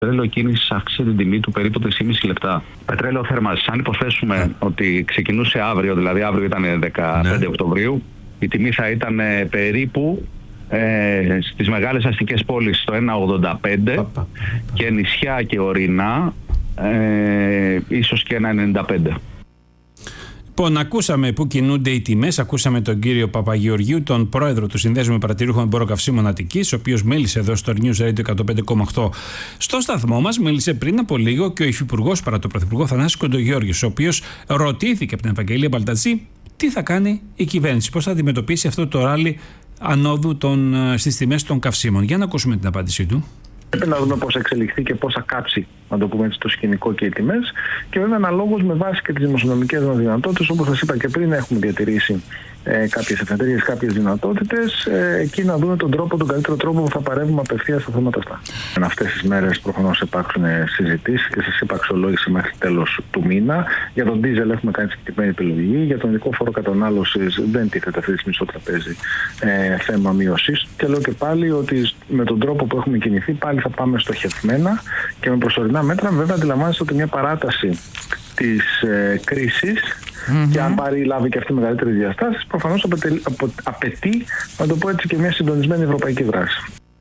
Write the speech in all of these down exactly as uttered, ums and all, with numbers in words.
πετρέλαιο κίνηση αύξησε την τιμή του περίπου τρία και μισό λεπτά. Πετρέλαιο θέρμανσης, αν υποθέσουμε mm. ότι ξεκινούσε αύριο, δηλαδή αύριο ήταν δεκαπέντε Οκτωβρίου, η τιμή θα ήταν περίπου ε, στις μεγάλες αστικές πόλεις στο ένα ογδόντα πέντε και νησιά και ορεινά ε, ίσως και ένα ενενήντα πέντε. Λοιπόν, ακούσαμε πού κινούνται οι τιμές. Ακούσαμε τον κύριο Παπαγεωργίου, τον πρόεδρο του Συνδέσμου Παρατηρούχων Εμπόρων Καυσίμων Αττικής, ο οποίος μίλησε εδώ στο News Radio εκατόν πέντε κόμμα οκτώ. Στο σταθμό μας μίλησε πριν από λίγο και ο υφυπουργός παρά τον πρωθυπουργό Θανάσης Κοντογιώργης, ο οποίος ρωτήθηκε από την Ευαγγελία Μπαλτατζή τι θα κάνει η κυβέρνηση, πώς θα αντιμετωπίσει αυτό το ράλι ανόδου των, στις τιμές των καυσίμων. Για να ακούσουμε την απάντησή του. Πρέπει να δούμε πώς θα εξελιχθεί και πώς θα κάψει, να το πούμε έτσι, το σκηνικό και οι τιμές. Και βέβαια, αναλόγως με βάση και τις δημοσιονομικές μας δυνατότητες, όπως σας είπα και πριν, έχουμε διατηρήσει ε, κάποιες εφεδρείες, κάποιες δυνατότητες. Ε, εκεί να δούμε τον τρόπο, τον καλύτερο τρόπο που θα παρεύουμε απευθείας στα θέματα αυτά. Εν αυτές τις μέρες προφανώς υπάρξουν συζητήσεις και σας είπα αξιολόγηση μέχρι τέλος του μήνα. Για τον ντίζελ έχουμε κάνει συγκεκριμένη επιλογή. Για τον ειδικό φόρο κατανάλωσης δεν τίθεται αυτή τη στιγμή στο τραπέζι ε, θέμα μείωσης. Και λέω και πάλι ότι με τον τρόπο που έχουμε κινηθεί, πάλι θα πάμε στοχευμένα και με προσωρινά μέτρα. Βέβαια, αντιλαμβάνεστε ότι μια παράταση της ε, κρίσης mm-hmm. και αν πάρει λάβει και αυτή μεγαλύτερη διαστάσεις, προφανώς απαιτεί, απαιτεί, να το πω έτσι, και μια συντονισμένη ευρωπαϊκή δράση.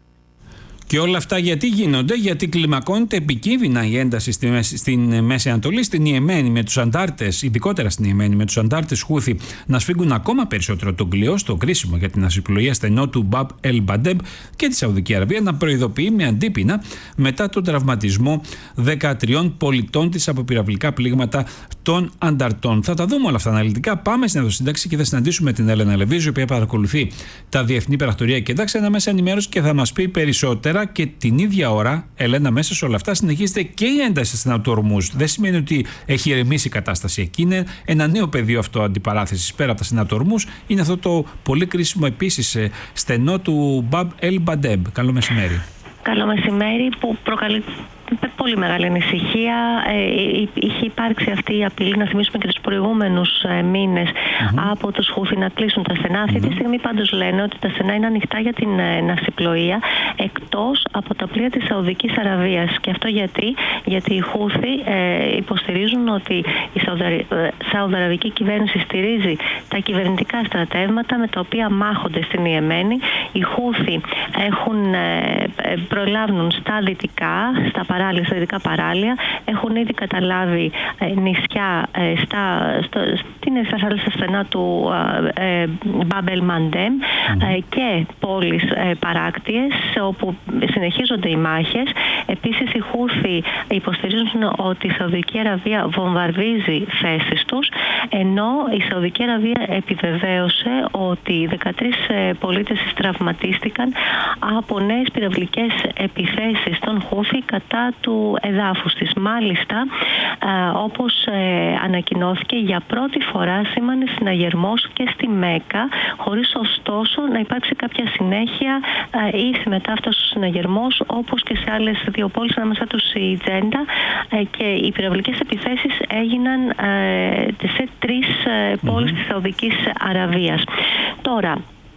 Και όλα αυτά γιατί γίνονται? Γιατί κλιμακώνεται επικίνδυνα η ένταση στη μέση, στην Μέση Ανατολή, στην Ιεμένη, με τους αντάρτες, ειδικότερα στην Ιεμένη, με τους αντάρτες Χούθη να σφίγγουν ακόμα περισσότερο τον κλειό, στο κρίσιμο για την ναυσιπλοεία στενό του Μπαμπ Ελ Μπαντέμ, και τη Σαουδική Αραβία να προειδοποιεί με αντίπεινα μετά τον τραυματισμό δεκατριών πολιτών της από πυραυλικά πλήγματα των ανταρτών. Θα τα δούμε όλα αυτά αναλυτικά. Πάμε στην Εδωσύνταξη και θα συναντήσουμε την Έλενα Λεβίζου, η οποία παρακολουθεί τα διεθνή πρακτορία και εντάξει ένα μέσα ενημέρωση και θα μας πει περισσότερα. Και την ίδια ώρα, Ελένα, μέσα σε όλα αυτά συνεχίζεται και η ένταση στην του Ορμούζ. Δεν σημαίνει ότι έχει ηρεμήσει η κατάσταση εκεί. Είναι ένα νέο πεδίο αυτό αντιπαράθεσης πέρα από τα στενά του Ορμούζ. Είναι αυτό το πολύ κρίσιμο επίσης στενό του Μπαμπ Ελ Μπαντέμ. Καλό μεσημέρι. Καλό μεσημέρι, που προκαλεί πολύ μεγάλη ανησυχία. Ε, είχε υπάρξει αυτή η απειλή, να θυμίσουμε και τους προηγούμενους ε, μήνες, mm-hmm. από τους Χούθη να κλείσουν τα στενά. Αυτή mm-hmm. τη στιγμή πάντως λένε ότι τα στενά είναι ανοιχτά για την ε, ναυσιπλοεία, εκτός από τα πλοία της Σαουδικής Αραβίας. Και αυτό γιατί, γιατί οι Χούθη ε, υποστηρίζουν ότι η Σαουδαραβική κυβέρνηση στηρίζει τα κυβερνητικά στρατεύματα με τα οποία μάχονται στην Ιεμένη. Οι Χούθη έχουν, ε, προλάβουν στα δυτικά, στα παράλια, στα δυτικά παράλια, έχουν ήδη καταλάβει ε, νησιά ε, στα, στο, στην στα στενά του ε, Μπαμπ Ελ Μαντέμ ε, και πόλεις ε, παράκτιες όπου συνεχίζονται οι μάχες. Επίσης οι Χούθη υποστηρίζουν ότι η Σαουδική Αραβία βομβαρδίζει θέσεις τους, ενώ η Σαουδική Αραβία επιβεβαίωσε ότι δεκατρείς ε, πολίτες τραυματίστηκαν από νέες πυραυλικές επιθέσεις των Χούθη κατά του εδάφους της. Μάλιστα, ε, όπως ε, ανακοινώθηκε, για πρώτη φορά σήμανε συναγερμός και στη Μέκα, χωρίς ωστόσο να υπάρξει κάποια συνέχεια ε, ή συμμετάφταση στο συναγερμός, όπως και σε άλλες δύο πόλεις, ανάμεσα τους η Τζέντα, ε, και οι πυραυλικές επιθέσεις έγιναν ε, σε τρεις ε, πόλεις mm-hmm. της Σαουδικής Αραβίας. Τώρα,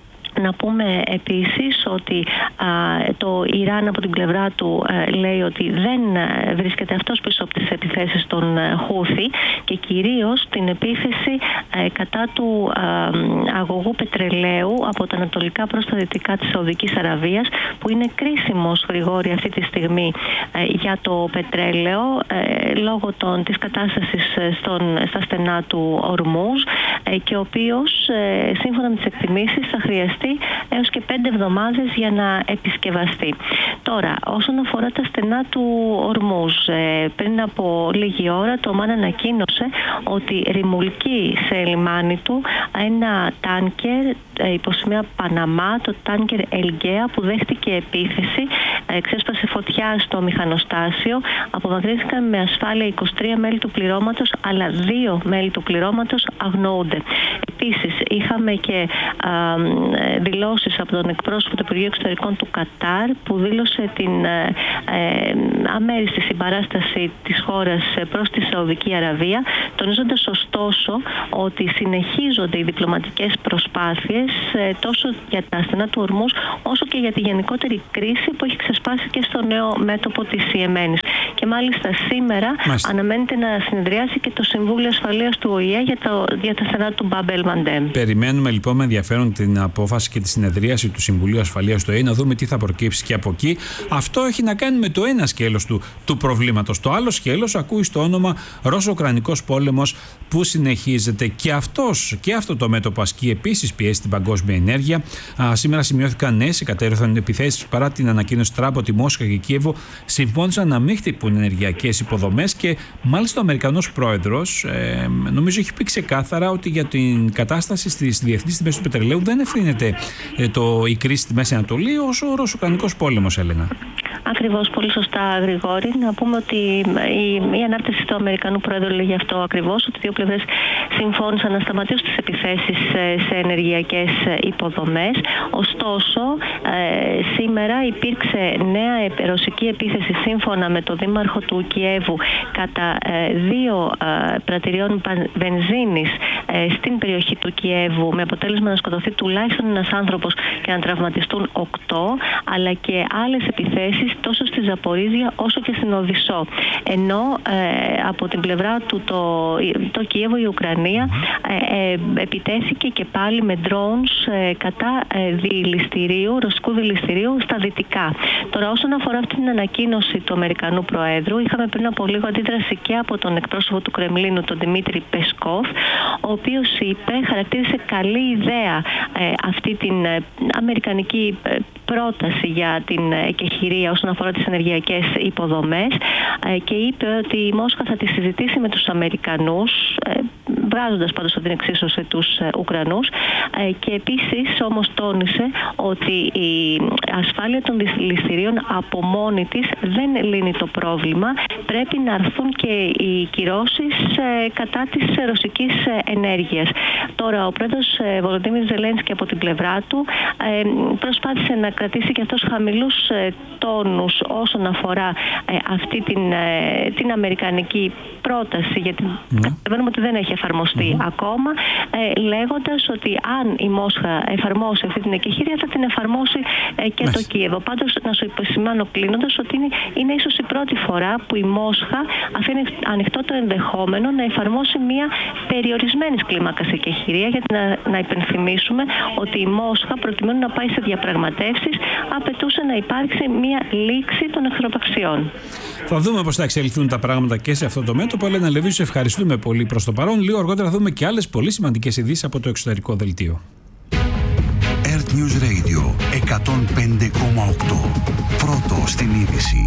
να πούμε επίσης ότι α, το Ιράν από την πλευρά του α, λέει ότι δεν α, βρίσκεται αυτός πίσω από τις επιθέσεις των α, Χούθη και κυρίως την επίθεση α, κατά του α, αγωγού πετρελαίου από τα ανατολικά προς τα δυτικά της Σαουδικής Αραβίας, που είναι κρίσιμος γρηγόρη αυτή τη στιγμή α, για το πετρέλαιο α, λόγω των, της κατάστασης στον, στα στενά του Ορμούζ α, και ο οποίος α, σύμφωνα με τις εκτιμήσεις θα χρειαστεί έως και πέντε εβδομάδες για να επισκευαστεί. Τώρα, όσον αφορά τα στενά του Ορμούζ, πριν από λίγη ώρα το ΟΜΑΝ ανακοίνωσε ότι ρημουλκεί σε λιμάνι του ένα τάνκερ υποσημεία Παναμά, το τάνκερ Ελγκαία, που δέχτηκε επίθεση, ξέσπασε φωτιά στο μηχανοστάσιο, απομακρύνθηκαν με ασφάλεια είκοσι τρία μέλη του πληρώματος, αλλά δύο μέλη του πληρώματος αγνοούνται. Επίσης, είχαμε και α, δηλώσεις από τον εκπρόσωπο του Υπουργείου Εξωτερικών του Κατάρ, που δήλωσε την ε, ε, αμέριστη συμπαράσταση της χώρας προς τη Σαουδική Αραβία, τονίζοντας ωστόσο ότι συνεχίζονται οι διπλωματικές προσπάθειες ε, τόσο για τα στενά του Ορμούζ, όσο και για τη γενικότερη κρίση που έχει ξεσπάσει και στο νέο μέτωπο της Ιεμένης. Και μάλιστα σήμερα Μάλιστα. αναμένεται να συνεδριάσει και το Συμβούλιο Ασφαλείας του Ο Η Ε για, το, για τα στενά του Μπαμπ ελ Μαντέμ. Περιμένουμε λοιπόν με ενδιαφέρον την απόφαση και τη συνεδρίαση του Συμβουλίου Ασφαλείας του Ο Η Ε, να δούμε τι θα προκύψει και από εκεί. Αυτό έχει να κάνει με το ένα σκέλος του, του προβλήματος. Το άλλο σκέλος ακούει στο όνομα Ρώσο-Ουκρανικός πόλεμος, που συνεχίζεται, και αυτός και αυτό το μέτωπο ασκεί επίσης πιέσει στην παγκόσμια ενέργεια. Α, σήμερα σημειώθηκαν νέες εκατέρωθεν επιθέσεις, παρά την ανακοίνωση Τραμπ ότι Μόσχα και Κίεβο συμφώνησαν να μην χτυπούν ενεργειακές υποδομές, και μάλιστα ο Αμερικανός πρόεδρος ε, νομίζω έχει πει ξεκάθαρα ότι για την κατάσταση στις διεθνείς τιμές του πετρελαίου δεν ευθύνεται ε, το, η κρίση στη Μέση Ανατολή, όσο ο Ρωσο-Ουκρανικός πόλεμος, έλεγα. Ακριβώς, πολύ σωστά, Γρηγόρη. Να πούμε ότι η, η ανάρτηση του Αμερικανού Πρόεδρου λέγει αυτό ακριβώς, ότι οι δύο πλευρές συμφώνησαν να σταματήσουν τις επιθέσεις σε ενεργειακές υποδομές. Ωστόσο, ε, σήμερα υπήρξε νέα ρωσική επίθεση, σύμφωνα με το δήμαρχο του Κιέβου, κατά ε, δύο ε, πρατηριών βενζίνης ε, στην περιοχή του Κιέβου, με αποτέλεσμα να σκοτωθεί τουλάχιστον ένας άνθρωπος και να τραυματιστούν οκτώ, αλλά και άλλες επιθέσεις τόσο στη Ζαπορίζια όσο και στην Οδυσσό. Ενώ ε, από την πλευρά του το, το Κιέβο, η Ουκρανία, ε, ε, επιτέθηκε και πάλι με drones ε, κατά ε, διηλιστηρίου, ρωσικού διηλιστηρίου στα δυτικά. Τώρα, όσον αφορά αυτή την ανακοίνωση του Αμερικανού Προέδρου, είχαμε πριν από λίγο αντίδραση και από τον εκπρόσωπο του Κρεμλίνου, τον Δημήτρη Πεσκόφ, ο οποίος είπε, χαρακτήρισε καλή ιδέα ε, αυτή την ε, αμερικανική ε, πρόταση για την εκεχηρία όσον αφορά τις ενεργειακές υποδομές, ε, και είπε ότι η Μόσχα θα τη συζητήσει με τους Αμερικανούς, ε, βγάζοντας πάντως από την εξίσωση τους ε, Ουκρανούς, ε, και επίσης όμως τόνισε ότι η ασφάλεια των δηληστηρίων από μόνη της δεν λύνει το πρόβλημα. Πρέπει να αρθούν και οι κυρώσεις ε, κατά της ρωσικής ενέργειας. Τώρα, ο πρόεδρος ε, Βολοντίμιρ Ζελένσκι από την πλευρά του ε, προσπάθησε να κρατήσει και αυτός χαμηλούς ε, τόνους όσον αφορά ε, αυτή την, ε, την αμερικανική πρόταση, γιατί καταλαβαίνουμε mm. ότι δεν έχει εφαρμοστεί mm. ακόμα, ε, λέγοντας ότι αν η Μόσχα εφαρμόσει αυτή την εκεχηρία, θα την εφαρμόσει ε, και yes. το Κίεβο. Πάντως, να σου υποσημάνω κλείνοντας ότι είναι, είναι ίσως η πρώτη φορά που η Μόσχα αφήνει ανοιχτό το ενδεχόμενο να εφαρμόσει μια περιορισμένη κλίμακας εκεχηρία, γιατί να, να υπενθυμίσουμε ότι η Μόσχα, προκειμένου να πάει σε διαπραγματεύσεις, απαιτούσε να υπάρξει μια λήξη των εχθροπαξιών. Θα δούμε πώς θα εξελιχθούν τα πράγματα και σε αυτό το μέτωπο. Ελένα Λεβίου, σε ευχαριστούμε πολύ προς το παρόν. Λίγο αργότερα θα δούμε και άλλες πολύ σημαντικές ειδήσεις από το εξωτερικό δελτίο. Earth News Radio εκατόν πέντε κόμμα οκτώ. Πρώτο στην είδηση.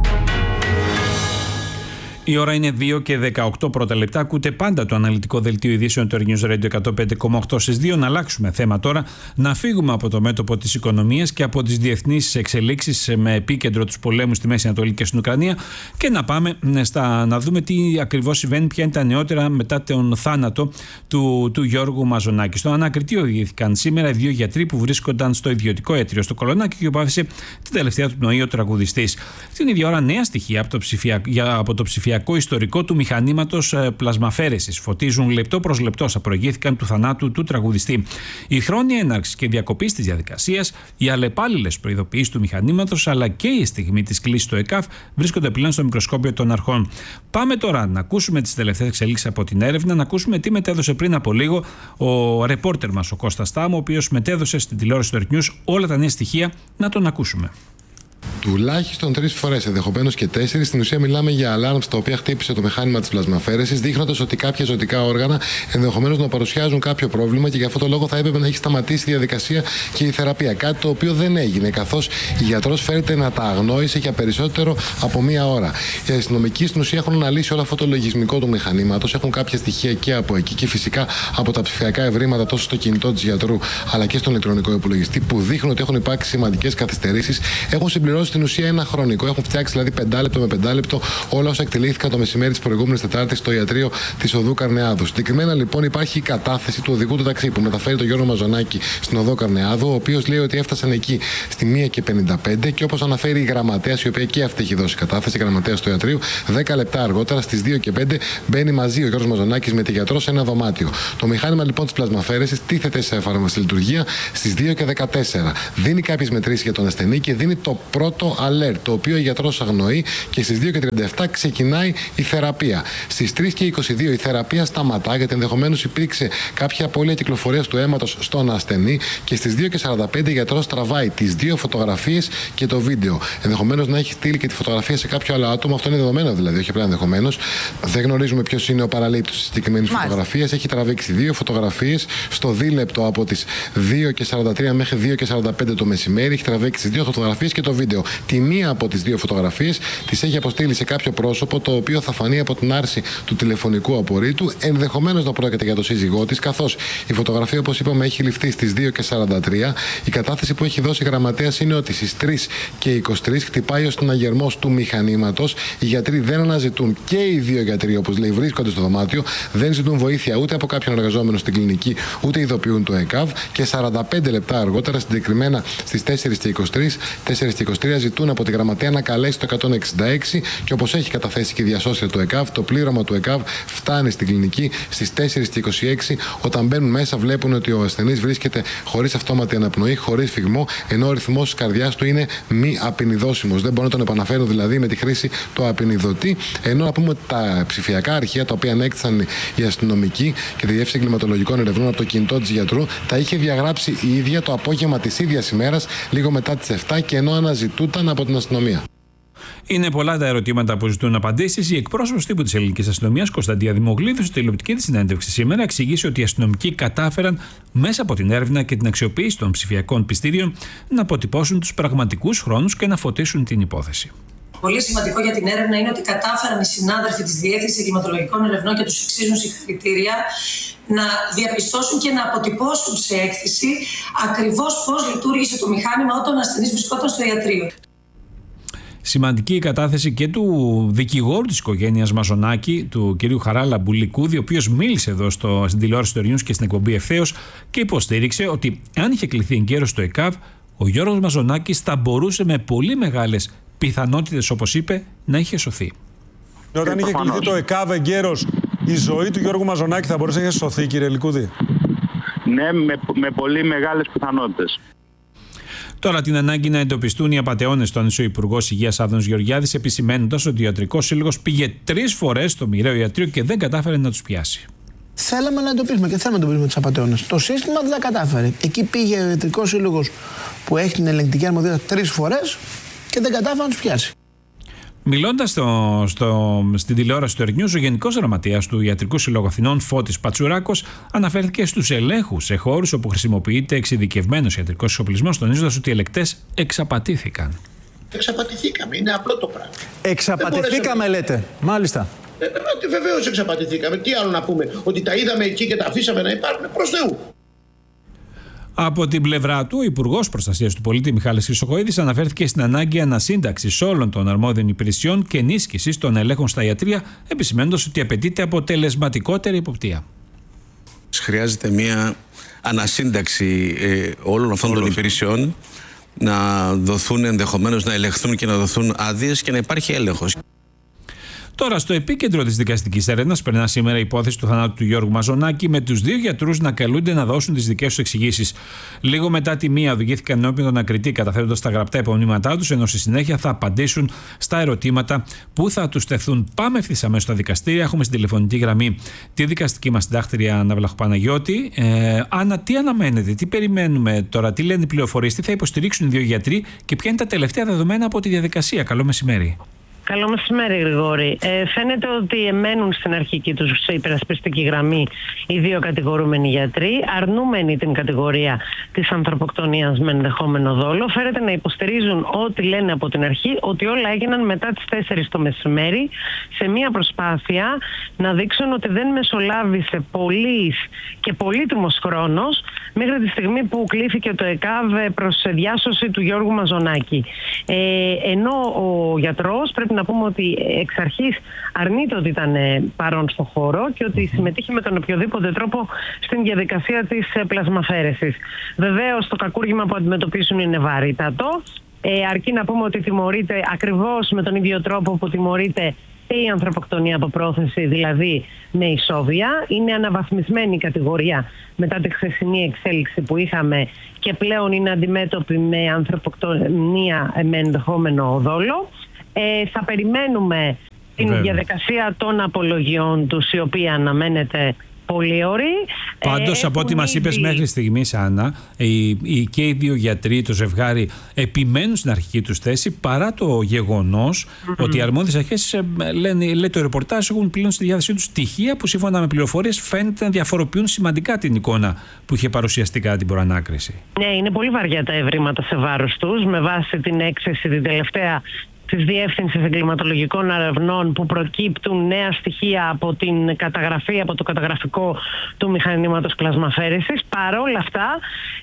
Η ώρα είναι δύο και δεκαοκτώ πρώτα λεπτά. Ακούτε πάντα το αναλυτικό δελτίο ειδήσεων του Earth News Radio εκατόν πέντε κόμμα οκτώ στις δύο. Να αλλάξουμε θέμα τώρα, να φύγουμε από το μέτωπο της οικονομίας και από τις διεθνείς εξελίξεις με επίκεντρο τους πολέμους στη Μέση Ανατολή και στην Ουκρανία, και να πάμε στα, να δούμε τι ακριβώς συμβαίνει, ποια είναι τα νεότερα μετά τον θάνατο του, του Γιώργου Μαζονάκη. Στο ανακριτήριο οδηγήθηκαν σήμερα οι δύο γιατροί που βρίσκονταν στο ιδιωτικό αίτριο στο Κολονάκι και υπόθεσε την τελευταία του πνοή ο τραγουδιστής. Την ίδια ώρα, νέα στοιχεία από το ψηφιακό, από το ψηφιακό ιστορικό του μηχανήματος πλασμαφέρεσης φωτίζουν λεπτό προς λεπτό όσα προηγήθηκαν του θανάτου του τραγουδιστή. Η χρόνια έναρξη και διακοπή της διαδικασίας, οι αλλεπάλληλες προειδοποιήσεις του μηχανήματος, αλλά και η στιγμή της κλήσης στο ΕΚΑΒ βρίσκονται πλέον στο μικροσκόπιο των αρχών. Πάμε τώρα να ακούσουμε τις τελευταίες εξελίξεις από την έρευνα, να ακούσουμε τι μετέδωσε πριν από λίγο ο ρεπόρτερ μας, ο Κώστας Τάμο, ο οποίος μετέδωσε στην τηλεόραση του Earth News όλα τα νέα στοιχεία. Να τον ακούσουμε. Τουλάχιστον τρεις φορές, ενδεχομένως και τέσσερις. Στην ουσία, μιλάμε για alarms τα οποία χτύπησε το μηχάνημα της πλασμαφέρεσης, δείχνοντας ότι κάποια ζωτικά όργανα ενδεχομένως να παρουσιάζουν κάποιο πρόβλημα και για αυτό το λόγο θα έπρεπε να έχει σταματήσει η διαδικασία και η θεραπεία. Κάτι το οποίο δεν έγινε, καθώς η γιατρός φέρεται να τα αγνόησε για περισσότερο από μία ώρα. Οι αστυνομικοί στην ουσία έχουν αναλύσει όλο αυτό το λογισμικό του μηχανήματος, έχουν κάποια στοιχεία και από εκεί και φυσικά από τα ψηφιακά ευρήματα τόσο στο κινητό της γιατρού αλλά και στον ηλεκτρονικό υπολογιστή που δείχνουν ότι έχουν υπάρξει σημαντικές καθυστερήσεις. Έχουν συμπληρώσει στην ουσία ένα χρονικό. Έχουν φτιάξει δηλαδή πεντάλεπτο με πεντάλεπτο όλα όσα εκτελήθηκαν το μεσημέρι τη προηγούμενη Τετάρτη στο ιατρείο τη οδού Καρνεάδου. Συγκεκριμένα λοιπόν υπάρχει η κατάθεση του οδηγού του ταξί που μεταφέρει τον Γιώργο Μαζονάκη στην οδό Καρνεάδου, ο οποίο λέει ότι έφτασαν εκεί στη μία και πενήντα πέντε και όπως αναφέρει η γραμματέα, η οποία και αυτή έχει δώσει κατάθεση, η γραμματέα του ιατρείου, δέκα λεπτά αργότερα στις δύο και πέντε μπαίνει μαζί ο Γιώργος Μαζονάκης με τη γιατρό σε ένα δωμάτιο. Το μηχάνημα λοιπόν της πλασμαφέρεσης τίθεται σε εφαρμοστή λειτουργία στις δύο και δεκατέσσερα. Δίνει κάποιες μετρήσεις για τον ασθενή και δίνει το πρώτο alert, το οποίο ο γιατρός αγνοεί, και στις δύο και τριάντα επτά ξεκινάει η θεραπεία. Στις τρεις και είκοσι δύο η θεραπεία σταματά, γιατί ενδεχομένως υπήρξε κάποια απώλεια κυκλοφορίας του αίματος στον ασθενή, και στις δύο και σαράντα πέντε ο γιατρός τραβάει τις δύο φωτογραφίες και το βίντεο. Ενδεχομένως να έχει στείλει και τη φωτογραφία σε κάποιο άλλο άτομο, αυτό είναι δεδομένο δηλαδή, όχι απλά ενδεχομένως. Δεν γνωρίζουμε ποιος είναι ο παραλήπτης της συγκεκριμένης φωτογραφίας. Έχει τραβήξει δύο φωτογραφίες στο δίλεπτο από τις δύο και σαράντα τρία μέχρι δύο και σαράντα πέντε το μεσημέρι. Έχει τραβήξει τις δύο φωτογραφίες και το βίντεο. Τη μία από τις δύο φωτογραφίες τις έχει αποστείλει σε κάποιο πρόσωπο, το οποίο θα φανεί από την άρση του τηλεφωνικού απορρίτου. Ενδεχομένως να πρόκειται για το σύζυγό της, καθώς η φωτογραφία, όπως είπαμε, έχει ληφθεί στις δύο και σαράντα τρία. Η κατάθεση που έχει δώσει η γραμματέας είναι ότι στις τρεις και είκοσι τρία χτυπάει ο συναγερμός του μηχανήματος. Οι γιατροί δεν αναζητούν, και οι δύο γιατροί, όπως λέει, βρίσκονται στο δωμάτιο, δεν ζητούν βοήθεια ούτε από κάποιον εργαζόμενο στην κλινική, ούτε ειδοποιούν το ΕΚΑΒ, και σαράντα πέντε λεπτά αργότερα, συγκεκριμένα στις τέσσερις και είκοσι τρία, τέσσερις και είκοσι τρία, ζητούν από τη γραμματέα να καλέσει το εκατόν εξήντα έξι, και όπως έχει καταθέσει και η διασώσια του ΕΚΑΒ, το πλήρωμα του ΕΚΑΒ φτάνει στην κλινική στις τέσσερις και είκοσι έξι. Όταν μπαίνουν μέσα, βλέπουν ότι ο ασθενής βρίσκεται χωρίς αυτόματη αναπνοή, χωρίς φυγμό, ενώ ο ρυθμός της καρδιάς του είναι μη απεινιδώσιμος. Δεν μπορούν να τον επαναφέρουν δηλαδή με τη χρήση του απεινιδωτή. Ενώ να πούμε ότι τα ψηφιακά αρχεία τα οποία ανέκτησαν οι αστυνομικοί και τη Διεύθυνση Εγκληματολογικών Ερευνών από το κινητό της γιατρού, τα είχε διαγράψει η ίδια το απόγευμα της ίδιας ημέρας, λίγο μετά τις επτά, και ενώ αναζητούταν από την αστυνομία. Είναι πολλά τα ερωτήματα που ζητούν απαντήσεις. Η εκπρόσωπος τύπου της ελληνικής αστυνομίας, Κωνσταντία Δημογλίδου, στη τηλεοπτική της συνέντευξη σήμερα εξηγήσει ότι οι αστυνομικοί κατάφεραν μέσα από την έρευνα και την αξιοποίηση των ψηφιακών πιστήριων να αποτυπώσουν τους πραγματικούς χρόνους και να φωτίσουν την υπόθεση. Πολύ σημαντικό για την έρευνα είναι ότι κατάφεραν οι συνάδελφοι της Διεύθυνσης Εγκληματολογικών Ερευνών, και τους εξίζουν συγχαρητήρια, να διαπιστώσουν και να αποτυπώσουν σε έκθεση ακριβώς πώς λειτουργήσε το μηχάνημα όταν ο ασθενής βρισκόταν στο ιατρείο. Σημαντική η κατάθεση και του δικηγόρου της οικογένειας Μαζονάκη, του κυρίου Χαράλα Μπουλικούδη, ο οποίος μίλησε εδώ στο, στην τηλεόραση του News και στην εκπομπή Ευθέως και υποστήριξε ότι αν είχε κληθεί εγκαίρος στο ΕΚΑΒ, ο Γιώργος Μαζονάκης θα μπορούσε με πολύ μεγάλες πιθανότητες, όπως είπε, να είχε σωθεί. Όταν είχε κληθεί το ΕΚΑΒ εγκαίρος, η ζωή του Γιώργου Μαζονάκη θα μπορούσε να είχε σωθεί, κύριε Λικούδη? Ναι, με, με πολύ μεγάλες πιθανότητες. Τώρα, την ανάγκη να εντοπιστούν οι απατεώνες, τόνισε ο Υπουργός Υγείας Άδωνης Γεωργιάδης, επισημαίνοντας ότι ο Ιατρικός Σύλλογος πήγε τρεις φορές στο μοιραίο ιατρείο και δεν κατάφερε να τους πιάσει. Θέλαμε να εντοπίσουμε και θέλουμε να εντοπίσουμε τους απατεώνες. Το σύστημα δεν τα κατάφερε. Εκεί πήγε ο Ιατρικός Σύλλογος που έχει την ελεγκτική αρμοδιότητα τρεις φορές και δεν κατάφερε να τους πιάσει. Μιλώντας στο, στο, στην τηλεόραση του News, ο Γενικός Γραμματέας του Ιατρικού Συλλόγου Αθηνών, Φώτης Πατσουράκος, αναφέρθηκε στους ελέγχους σε χώρους όπου χρησιμοποιείται εξειδικευμένος ιατρικός εξοπλισμός, τονίζοντας ότι οι ελεκτές εξαπατήθηκαν. Εξαπατηθήκαμε, είναι απλό το πράγμα. Εξαπατηθήκαμε, λέτε. Μάλιστα. Ε, βεβαίως εξαπατηθήκαμε. Τι άλλο να πούμε, ότι τα είδαμε εκεί και τα αφήσαμε να υπάρχουν? Προς Θεού. Από την πλευρά του, ο Υπουργός Προστασίας του Πολίτη Μιχάλης Χρυσοχοΐδης αναφέρθηκε στην ανάγκη ανασύνταξης όλων των αρμόδιων υπηρεσιών και ενίσχυσης των ελέγχων στα ιατρεία, επισημαίνοντας ότι απαιτείται αποτελεσματικότερη εποπτεία. Χρειάζεται μια ανασύνταξη ε, όλων αυτών Όλος. των υπηρεσιών, να δοθούν ενδεχομένως, να ελεγχθούν και να δοθούν άδειες και να υπάρχει έλεγχος. Τώρα, στο επίκεντρο της δικαστικής έρευνας περνά σήμερα η υπόθεση του θανάτου του Γιώργου Μαζονάκη, με τους δύο γιατρούς να καλούνται να δώσουν τις δικές τους εξηγήσεις. Λίγο μετά τη μία οδηγήθηκαν ενώπιον των ακριτή, καταθέτοντας τα γραπτά υπομνήματά τους, ενώ στη συνέχεια θα απαντήσουν στα ερωτήματα που θα τους τεθούν. Πάμε ευθύς αμέσως στα δικαστήρια. Έχουμε στην τηλεφωνική γραμμή τη δικαστική μας συντάκτρια Άννα Βλαχοπαναγιώτη. Ε, Άννα, τι αναμένετε, τι περιμένουμε τώρα, τι λένε οι πληροφορίες, τι θα υποστηρίξουν οι δύο γιατροί και ποια είναι τα τελευταία δεδομένα από τη διαδικασία? Καλό μεσημέρι. Καλό μεσημέρι, Γρηγόρη. Ε, φαίνεται ότι εμένουν στην αρχική τους σε υπερασπιστική γραμμή οι δύο κατηγορούμενοι γιατροί, αρνούμενοι την κατηγορία της ανθρωποκτονίας με ενδεχόμενο δόλο. Φαίνεται να υποστηρίζουν ό,τι λένε από την αρχή, ότι όλα έγιναν μετά τις τέσσερις το μεσημέρι, σε μια προσπάθεια να δείξουν ότι δεν μεσολάβησε πολύς και πολύτιμος χρόνος μέχρι τη στιγμή που κλήθηκε το ΕΚΑΒ προς διάσωση του Γιώργου Μαζονάκη. Ε, ενώ ο γιατρός, πρέπει να πούμε ότι εξ αρχής αρνείται ότι ήταν παρόν στο χώρο και ότι συμμετείχε με τον οποιοδήποτε τρόπο στην διαδικασία της πλασμαφαίρεσης. Βεβαίως το κακούργημα που αντιμετωπίζουν είναι βαρύτατο. Ε, αρκεί να πούμε ότι τιμωρείται ακριβώς με τον ίδιο τρόπο που τιμωρείται και η ανθρωποκτονία από πρόθεση, δηλαδή με ισόβια. Είναι αναβαθμισμένη η κατηγορία μετά τη χθεσινή εξέλιξη που είχαμε και πλέον είναι αντιμέτωπη με ανθρωποκτονία με ενδεχόμενο δόλο. Ε, θα περιμένουμε την Βέβαια. διαδικασία των απολογιών τους, η οποία αναμένεται πολύ ωρί. Πάντως, ε, από ό,τι μας είπες μέχρι στιγμής, Άννα, οι, οι, και οι δύο γιατροί, το ζευγάρι, επιμένουν στην αρχική τους θέση, παρά το γεγονός mm-hmm. ότι οι αρμόδιες αρχές, λένε, λέει το ρεπορτάζ, έχουν πλέον στη διάθεσή τους στοιχεία που σύμφωνα με πληροφορίες φαίνεται να διαφοροποιούν σημαντικά την εικόνα που είχε παρουσιαστεί κατά την προανάκριση. Ναι, είναι πολύ βαριά τα ευρήματα σε βάρος τους, με βάση την έκθεση την τελευταία της Διεύθυνσης Εγκληματολογικών Ερευνών, που προκύπτουν νέα στοιχεία από την καταγραφή, από το καταγραφικό του μηχανήματος πλασμαφέρεσης. Παρόλα αυτά,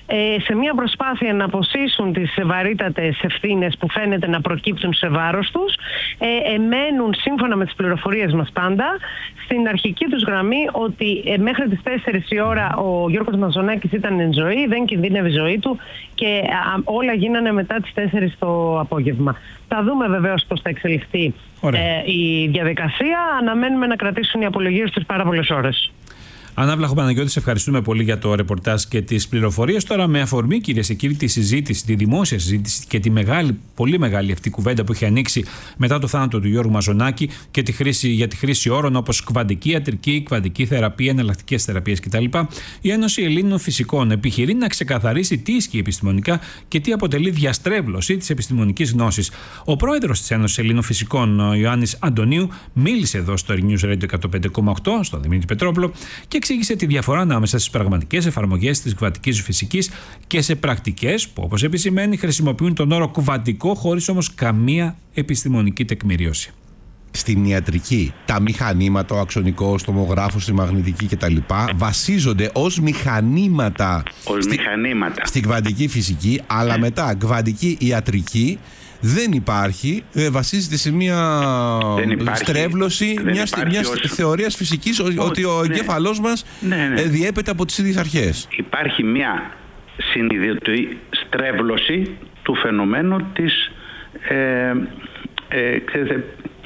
σε μια προσπάθεια να αποσύσουν τις βαρύτατες ευθύνες που φαίνεται να προκύπτουν σε βάρος τους, εμένουν, σύμφωνα με τις πληροφορίες μας πάντα, στην αρχική τους γραμμή ότι μέχρι τις τέσσερις η ώρα ο Γιώργος Μαζονάκης ήταν εν ζωή, δεν κινδύνευε η ζωή του και όλα γίνανε μετά τις τέσσερις το απόγευμα. Θα δούμε βεβαίως πώς θα εξελιχθεί ε, η διαδικασία. Αναμένουμε να κρατήσουν οι απολογίες τους πάρα πολλές ώρες. Άννα Βλαχοπαναγιώτη, σε ευχαριστούμε πολύ για το ρεπορτάζ και τις πληροφορίες. Τώρα, με αφορμή, κυρίες και κύριοι, τη συζήτηση, τη δημόσια συζήτηση και τη μεγάλη, πολύ μεγάλη αυτή κουβέντα που έχει ανοίξει μετά το θάνατο του Γιώργου Μαζονάκη και τη χρήση, για τη χρήση όρων όπως κβαντική ιατρική, κβαντική θεραπεία, εναλλακτικές θεραπείες κτλ., η Ένωση Ελλήνων Φυσικών επιχειρεί να ξεκαθαρίσει τι ισχύει επιστημονικά και τι αποτελεί διαστρέβλωση της επιστημονικής γνώσης. Ο πρόεδρος της Ένωσης Ελλήνων Φυσικών, ο Ιωάννης Αντωνίου, μίλησε εδώ στο News Radio εκατόν πέντε κόμμα οκτώ, στον Δημήτρη Πετρόπουλο, και εξήγησε τη διαφορά ανάμεσα στις πραγματικές εφαρμογές της κβαντικής φυσικής και σε πρακτικές που, όπως επισημαίνει, χρησιμοποιούν τον όρο κβαντικό χωρίς όμως καμία επιστημονική τεκμηρίωση. Στην ιατρική, τα μηχανήματα, ο αξονικός, το τομογράφος, η μαγνητική κτλ. Βασίζονται ως μηχανήματα, ως στη, μηχανήματα στην κβαντική φυσική, αλλά μετά κβαντική ιατρική δεν υπάρχει, βασίζεται σε μια υπάρχει, στρέβλωση μιας, μιας ως... θεωρίας φυσικής, ό, ότι ο ναι. εγκέφαλός μας ναι, ναι. διέπεται από τις ίδιες αρχές. Υπάρχει μια συνειδητή στρέβλωση του φαινομένου της, ε, ε, ξέρετε,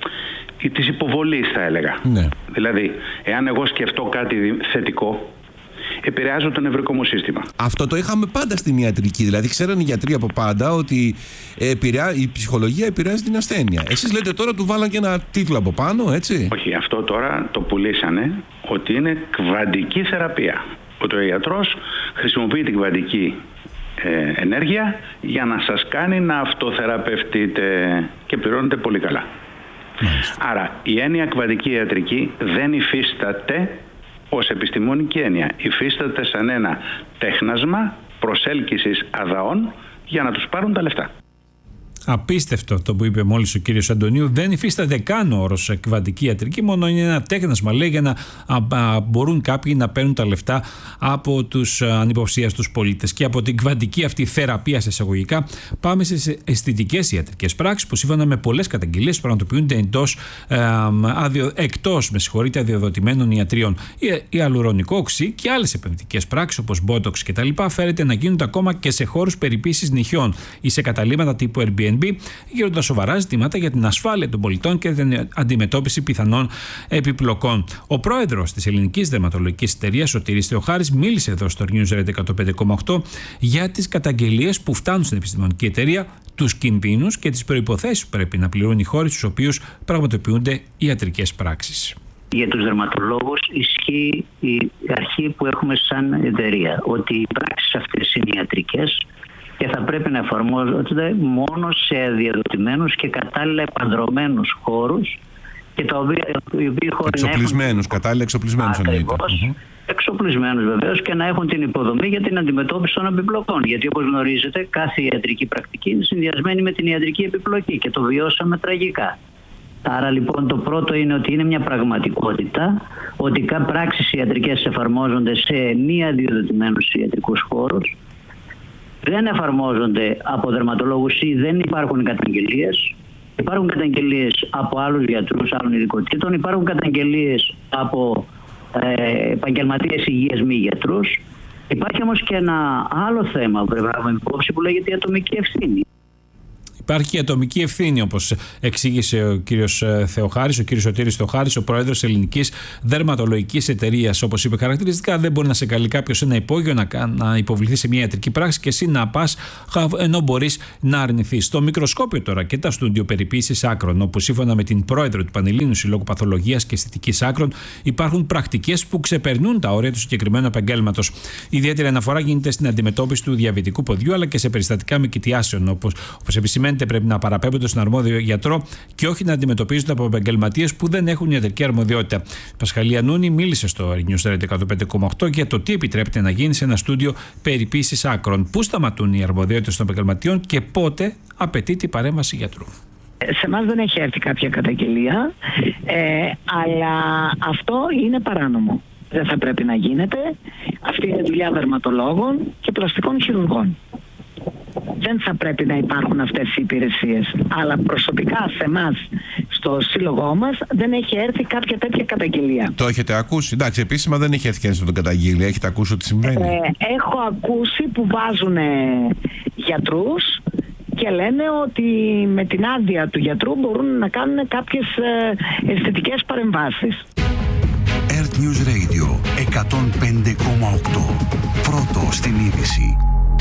της υποβολής, θα έλεγα. Ναι. Δηλαδή, εάν εγώ σκεφτώ κάτι θετικό, επηρεάζω το νευρικό μου σύστημα. Αυτό το είχαμε πάντα στην ιατρική. Δηλαδή, ξέραν οι γιατροί από πάντα ότι επηρεά... η ψυχολογία επηρεάζει την ασθένεια. Εσείς λέτε τώρα του βάλαν και ένα τίτλο από πάνω, έτσι. Όχι, αυτό τώρα το πουλήσανε ότι είναι κβαντική θεραπεία. Ότι ο ιατρός χρησιμοποιεί την κβαντική ε, ενέργεια για να σας κάνει να αυτοθεραπευτείτε και πληρώνετε πολύ καλά. Μάλιστα. Άρα, η έννοια κβαντική ιατρική δεν υφίσταται ως επιστημονική έννοια. Υφίσταται σαν ένα τέχνασμα προσέλκυσης αδαών για να τους πάρουν τα λεφτά. Απίστευτο το που είπε μόλις ο κύριος Αντωνίου. Δεν υφίσταται καν ο όρος κβαντική ιατρική, μόνο είναι ένα τέχνασμα, λέει, για να α, α, μπορούν κάποιοι να παίρνουν τα λεφτά από τους ανυποψίαστους πολίτες. Και από την κβαντική αυτή θεραπεία, σε εισαγωγικά, πάμε στις αισθητικές ιατρικές πράξεις που, σύμφωνα με πολλές καταγγελίες, πραγματοποιούνται εντός, ε, αδειο, εκτός με συγχωρείτε, αδειοδοτημένων ιατρίων. Η, η αλουρονικό οξύ και άλλες επενδυτικές πράξεις όπως μπότοξ κτλ. Φέρεται να γίνονται ακόμα και σε χώρους περιποίησης νυχιών ή σε καταλύματα τύπου Airbnb. Γίνονται σοβαρά ζητήματα για την ασφάλεια των πολιτών και την αντιμετώπιση πιθανών επιπλοκών. Ο πρόεδρος της Ελληνικής Δερματολογικής Εταιρείας, Σωτήρης Θεοχάρης, μίλησε εδώ στο News Radio εκατόν πέντε κόμμα οκτώ για τις καταγγελίες που φτάνουν στην επιστημονική εταιρεία, τους κινδύνους και τις προϋποθέσεις που πρέπει να πληρούν οι χώρες στους οποίους πραγματοποιούνται ιατρικές πράξεις. Για τους δερματολόγους ισχύει η αρχή που έχουμε σαν εταιρεία, ότι οι πράξεις αυτές είναι ιατρικές και και θα πρέπει να εφαρμόζονται μόνο σε διαδοτημένους και κατάλληλα επανδρωμένους χώρους και τα οποία, οι οποίοι χώροι εξοπλισμένους, έχουν... κατάλληλα εξοπλισμένους εννοείται. Εξοπλισμένους βεβαίως και να έχουν την υποδομή για την αντιμετώπιση των επιπλοκών. Γιατί όπως γνωρίζετε, κάθε ιατρική πρακτική είναι συνδυασμένη με την ιατρική επιπλοκή και το βιώσαμε τραγικά. Άρα λοιπόν το πρώτο είναι ότι είναι μια πραγματικότητα ότι κάποιες πράξεις ιατρικές εφαρμόζονται σε μη αδειοδοτημένους ιατρικούς χώρους, δεν εφαρμόζονται από δερματολόγους ή δεν υπάρχουν καταγγελίες. Υπάρχουν καταγγελίες από άλλους γιατρούς άλλων ειδικοτήτων, υπάρχουν καταγγελίες από ε, επαγγελματίες υγείας μη γιατρούς. Υπάρχει όμως και ένα άλλο θέμα που πρέπει να έχουμε υπόψη που λέγεται η ατομική ευθύνη. Υπάρχει η ατομική ευθύνη, όπως εξήγησε ο κύριος Θεοχάρης, ο κύριος Σωτήρης Θεοχάρης, ο πρόεδρος της Ελληνικής Δερματολογικής Εταιρείας. Όπως είπε χαρακτηριστικά, δεν μπορεί να σε καλεί κάποιος σε ένα υπόγειο να, να υποβληθεί σε μια ιατρική πράξη και εσύ να πας ενώ μπορείς να αρνηθείς. Στο μικροσκόπιο τώρα και τα στούντιο περιποίησης άκρων, όπου σύμφωνα με την πρόεδρο του Πανελλήνιου Συλλόγου Παθολογίας και Αισθητικής Άκρων υπάρχουν πρακτικές που ξεπερνούν τα όρια του συγκεκριμένου επαγγέλματος. Ιδιαίτερη αναφορά γίνεται στην αντιμετώπιση του διαβητικού ποδιού αλλά και σε περιστατικά μικητιάσεων, όπως επισημαίνει. Πρέπει να παραπέμπονται στον αρμόδιο γιατρό και όχι να αντιμετωπίζονται από επαγγελματίες που δεν έχουν ιατρική αρμοδιότητα. Η Πασχαλία Νούνη μίλησε στο News Radio εκατόν πέντε κόμμα οκτώ για το τι επιτρέπεται να γίνει σε ένα στούντιο περιποίησης άκρων. Πού σταματούν οι αρμοδιότητες των επαγγελματιών και πότε απαιτείται η παρέμβαση γιατρού. Σε εμάς δεν έχει έρθει κάποια καταγγελία, ε, αλλά αυτό είναι παράνομο. Δεν θα πρέπει να γίνεται. Αυτή είναι δουλειά δερματολόγων και πλαστικών χειρουργών. Δεν θα πρέπει να υπάρχουν αυτές οι υπηρεσίες. Αλλά προσωπικά σε εμάς, στο σύλλογό μας, δεν έχει έρθει κάποια τέτοια καταγγελία. Το έχετε ακούσει? Εντάξει, επίσημα δεν έχει έρθει κανείς να τον καταγγείλει. Έχετε ακούσει ότι συμβαίνει? Ε, έχω ακούσει που βάζουν γιατρούς και λένε ότι με την άδεια του γιατρού μπορούν να κάνουν κάποιες αισθητικές παρεμβάσεις. Earth News Radio εκατόν πέντε κόμμα οκτώ. Πρώτο στην είδηση.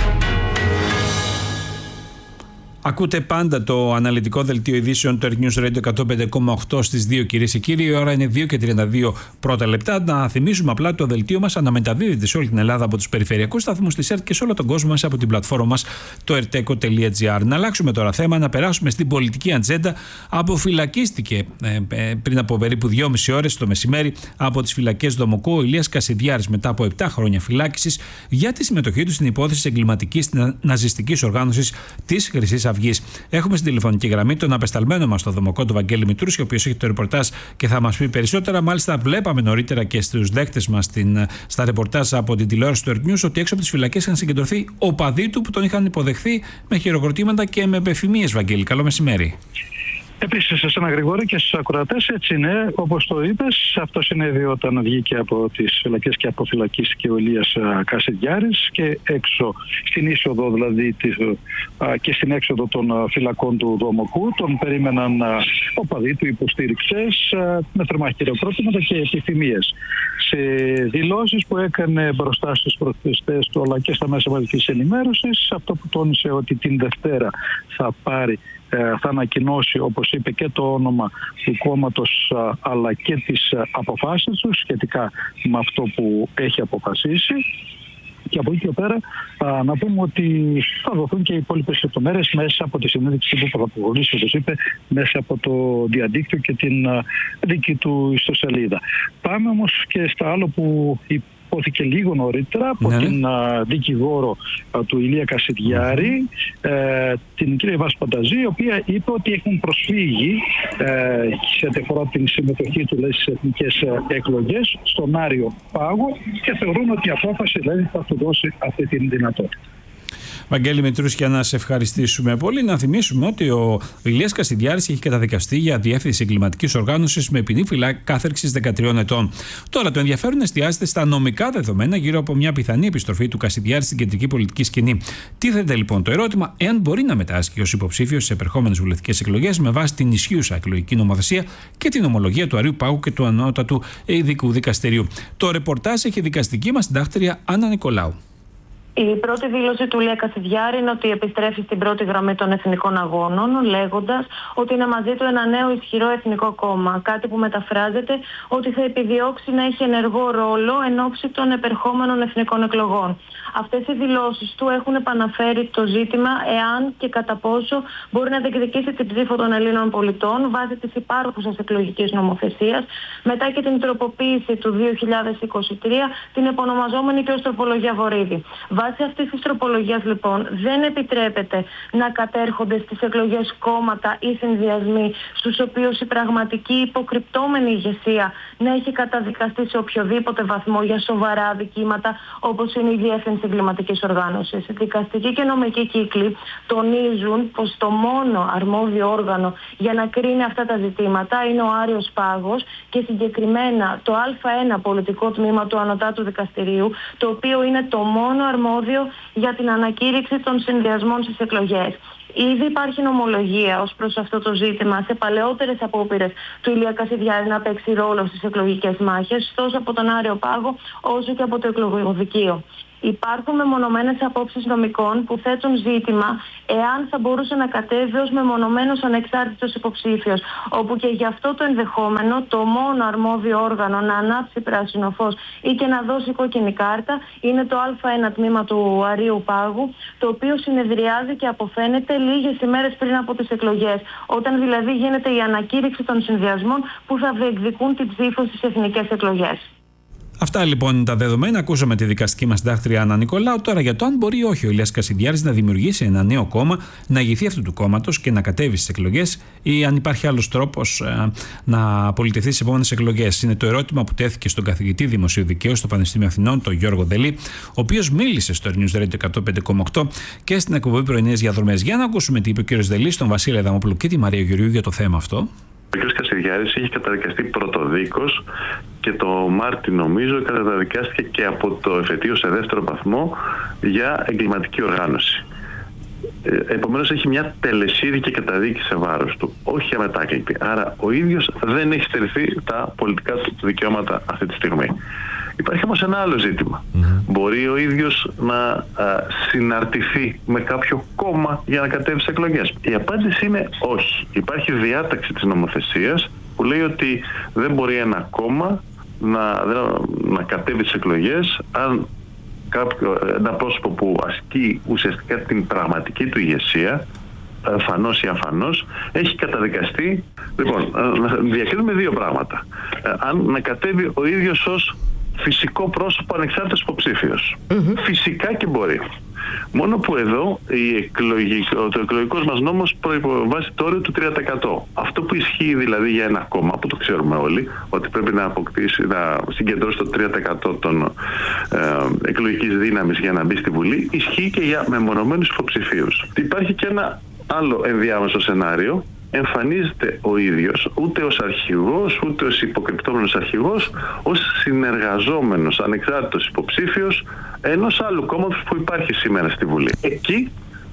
Ακούτε πάντα το αναλυτικό δελτίο ειδήσεων του Earth News Radio εκατόν πέντε κόμμα οκτώ στις δύο, κυρίες και κύριοι. Η ώρα είναι δύο και τριάντα δύο πρώτα λεπτά. Να θυμίσουμε απλά ότι το δελτίο μας αναμεταδίδεται σε όλη την Ελλάδα από τους περιφερειακούς σταθμούς της ΕΡΤ και σε όλο τον κόσμο μας από την πλατφόρμα μας το ερτέκο τελεία τζι άρ. Να αλλάξουμε τώρα θέμα, να περάσουμε στην πολιτική ατζέντα. Αποφυλακίστηκε ε, ε, πριν από περίπου δυόμιση ώρες το μεσημέρι από τις φυλακές Δομοκού ο Ηλίας Κασιδιάρης μετά από επτά χρόνια φυλάκισης για τη συμμετοχή του στην υπόθεση της εγκληματικής ναζιστικής οργάνωσης της Χρυσής Αυγής. Έχουμε στην τηλεφωνική γραμμή τον απεσταλμένο μας στο Δομοκό, τον Βαγγέλη Μητρούση, ο οποίος έχει το ρεπορτάζ και θα μας πει περισσότερα. Μάλιστα, βλέπαμε νωρίτερα και στους δέκτες μας στην, στα ρεπορτάζ από την τηλεόραση του Earth News ότι έξω από τις φυλακές είχαν συγκεντρωθεί οπαδοί του που τον είχαν υποδεχθεί με χειροκροτήματα και με επεφημίες. Βαγγέλη, καλό μεσημέρι. Επίσης, σε ένα Γρηγόρη και στους ακροατές, έτσι είναι, όπως το είπες, αυτό συνέβη όταν βγήκε από τις φυλακές και αποφυλακίστηκε ο Ηλίας Κασιδιάρης και έξω, στην είσοδο δηλαδή της, και στην έξοδο των φυλακών του Δομοκού, τον περίμεναν οπαδοί του, υποστήριξες, με θερμά χειροκρότηματα και επιθυμίες. Σε δηλώσεις που έκανε μπροστά στους πρotesters του αλλά και στα μέσα μαζικής ενημέρωσης, αυτό που τόνισε ότι την Δευτέρα θα πάρει θα ανακοινώσει, όπως είπε, και το όνομα του κόμματος αλλά και τις αποφάσεις του σχετικά με αυτό που έχει αποφασίσει. Και από εκεί και πέρα α, να πούμε ότι θα δοθούν και οι υπόλοιπες λεπτομέρειες μέσα από τη συνέντευξη που θα προχωρήσει, όπως είπε, μέσα από το διαδίκτυο και την α, δική του ιστοσελίδα. Πάμε όμως και στα άλλο που υπόθηκε λίγο νωρίτερα από ναι. την α, δικηγόρο α, του Ηλία Κασιδιάρη, ε, την κυρία Βάση Πανταζή, η οποία είπε ότι έχουν προσφύγει ε, σε ό,τι αφορά την συμμετοχή του στις εθνικές εκλογές στον Άριο Πάγο και θεωρούν ότι η απόφαση δηλαδή θα του δώσει αυτή την δυνατότητα. Βαγγέλη Μητρούση, για να σε ευχαριστήσουμε πολύ. Να θυμίσουμε ότι ο Ηλίας Κασιδιάρης έχει καταδικαστεί για διεύθυνση εγκληματικής οργάνωσης με ποινή κάθερξης δεκατριών ετών. Τώρα, το ενδιαφέρον εστιάζεται στα νομικά δεδομένα γύρω από μια πιθανή επιστροφή του Κασιδιάρη στην κεντρική πολιτική σκηνή. Τίθεται λοιπόν το ερώτημα εάν μπορεί να μετάσχει ως υποψήφιος σε επερχόμενες βουλευτικές εκλογές με βάση την ισχύουσα εκλογική νομοθεσία και την ομολογία του Αρείου Πάγου και του Ανώτατου Ειδικού Δικαστηρίου. Το ρεπορτάζ έχει δικαστική μας συντάκτρια Άννα Νικολάου. Η πρώτη δήλωση του Ηλία Κασιδιάρη είναι ότι επιστρέφει στην πρώτη γραμμή των εθνικών αγώνων, λέγοντας ότι είναι μαζί του ένα νέο ισχυρό εθνικό κόμμα. Κάτι που μεταφράζεται ότι θα επιδιώξει να έχει ενεργό ρόλο εν ώψη των επερχόμενων εθνικών εκλογών. Αυτές οι δηλώσεις του έχουν επαναφέρει το ζήτημα εάν και κατά πόσο μπορεί να διεκδικήσει την ψήφο των Ελλήνων πολιτών βάσει της υπάρχουσας εκλογικής νομοθεσίας, μετά και την τροποποίηση του δύο χιλιάδες είκοσι τρία, την επωνομαζόμενη και ως τροπολογία Βορίδη. Βάσει αυτής της τροπολογίας, λοιπόν, δεν επιτρέπεται να κατέρχονται στις εκλογές κόμματα ή συνδυασμοί στους οποίους η πραγματική υποκρυπτόμενη ηγεσία να έχει καταδικαστεί σε οποιοδήποτε βαθμό για σοβαρά αδικήματα, όπως είναι η Διεύθυνση Εγκληματικής Οργάνωσης. Δικαστικοί και νομικοί κύκλοι τονίζουν πως το μόνο αρμόδιο όργανο για να κρίνει αυτά τα ζητήματα είναι ο Άριος Πάγος και συγκεκριμένα το Α1 πολιτικό τμήμα του Ανωτάτου Δικαστηρίου, το οποίο είναι το μόνο αρμόδιο για την ανακήρυξη των συνδυασμών στις εκλογές. Ήδη υπάρχει νομολογία ως προς αυτό το ζήτημα σε παλαιότερες απόπειρες του Ηλία Κασιδιάρη να παίξει ρόλο στις εκλογικές μάχες, τόσο από τον Άριο Πάγο όσο και από το εκλογοδικείο. Υπάρχουν μεμονωμένες απόψεις νομικών που θέτουν ζήτημα εάν θα μπορούσε να κατέβει ως μεμονωμένος ανεξάρτητος υποψήφιος, όπου και γι' αυτό το ενδεχόμενο το μόνο αρμόδιο όργανο να ανάψει πράσινο φως ή και να δώσει κόκκινη κάρτα είναι το Α1 τμήμα του Αρείου Πάγου, το οποίο συνεδριάζει και αποφαίνεται λίγες ημέρες πριν από τις εκλογές, όταν δηλαδή γίνεται η ανακήρυξη των συνδυασμών που θα διεκδικούν την ψήφο στις εθνικές εκλογές. Αυτά λοιπόν είναι τα δεδομένα. Ακούσαμε τη δικαστική μας συντάκτρια Άννα Νικολάου. Τώρα για το αν μπορεί ή όχι ο Ηλίας Κασιδιάρης να δημιουργήσει ένα νέο κόμμα, να ηγηθεί αυτού του κόμματος και να κατέβει στις εκλογές, ή αν υπάρχει άλλος τρόπος ε, να πολιτευτεί στις επόμενες εκλογές. Είναι το ερώτημα που τέθηκε στον καθηγητή Δημοσίου Δικαίου στο Πανεπιστήμιο Αθηνών, τον Γιώργο Δελή, ο οποίος μίλησε στο News Radio εκατόν πέντε κόμμα οκτώ και στην εκπομπή Πρωινές Διαδρομές. Για να ακούσουμε τι είπε ο κ. Δελή, στον Βασίλη Αδαμόπουλο και τη Μαρία Γεωργίου για το θέμα αυτό. Ο κ. Κασιδιάρης είχε καταδικαστεί πρωτοδίκως και το Μάρτι νομίζω καταδικάστηκε και από το εφετείο σε δεύτερο βαθμό για εγκληματική οργάνωση. Επομένως έχει μια τελεσίδικη καταδίκη σε βάρος του, όχι αμετάκλητη. Άρα ο ίδιος δεν έχει στερηθεί τα πολιτικά του δικαιώματα αυτή τη στιγμή. Υπάρχει όμως ένα άλλο ζήτημα. Mm-hmm. Μπορεί ο ίδιος να α, συναρτηθεί με κάποιο κόμμα για να κατέβει σε εκλογές. Η απάντηση είναι όχι. Υπάρχει διάταξη της νομοθεσίας που λέει ότι δεν μπορεί ένα κόμμα να, να κατέβει σε εκλογές αν κάποιο, ένα πρόσωπο που ασκεί ουσιαστικά την πραγματική του ηγεσία, αφανώς ή αφανώς, έχει καταδικαστεί. Λοιπόν, να διακρίνουμε δύο πράγματα. Αν να κατέβει ο ίδιος ως φυσικό πρόσωπο ανεξάρτητος υποψήφιος. Mm-hmm. Φυσικά και μπορεί. Μόνο που εδώ η εκλογική, το εκλογικός μας νόμος προϋποβάζει το όριο του τρία τοις εκατό. Αυτό που ισχύει δηλαδή για ένα κόμμα, που το ξέρουμε όλοι, ότι πρέπει να αποκτήσει, να συγκεντρώσει το τρία τοις εκατό των ε, εκλογικής δύναμης για να μπει στη Βουλή, ισχύει και για μεμονωμένους υποψηφίους. Υπάρχει και ένα άλλο ενδιάμεσο σενάριο. Εμφανίζεται ο ίδιος ούτε ως αρχηγός, ούτε ως υποκρυπτόμενος αρχηγός, ως συνεργαζόμενος ανεξάρτητος υποψήφιος ενός άλλου κόμματος που υπάρχει σήμερα στη Βουλή. Εκεί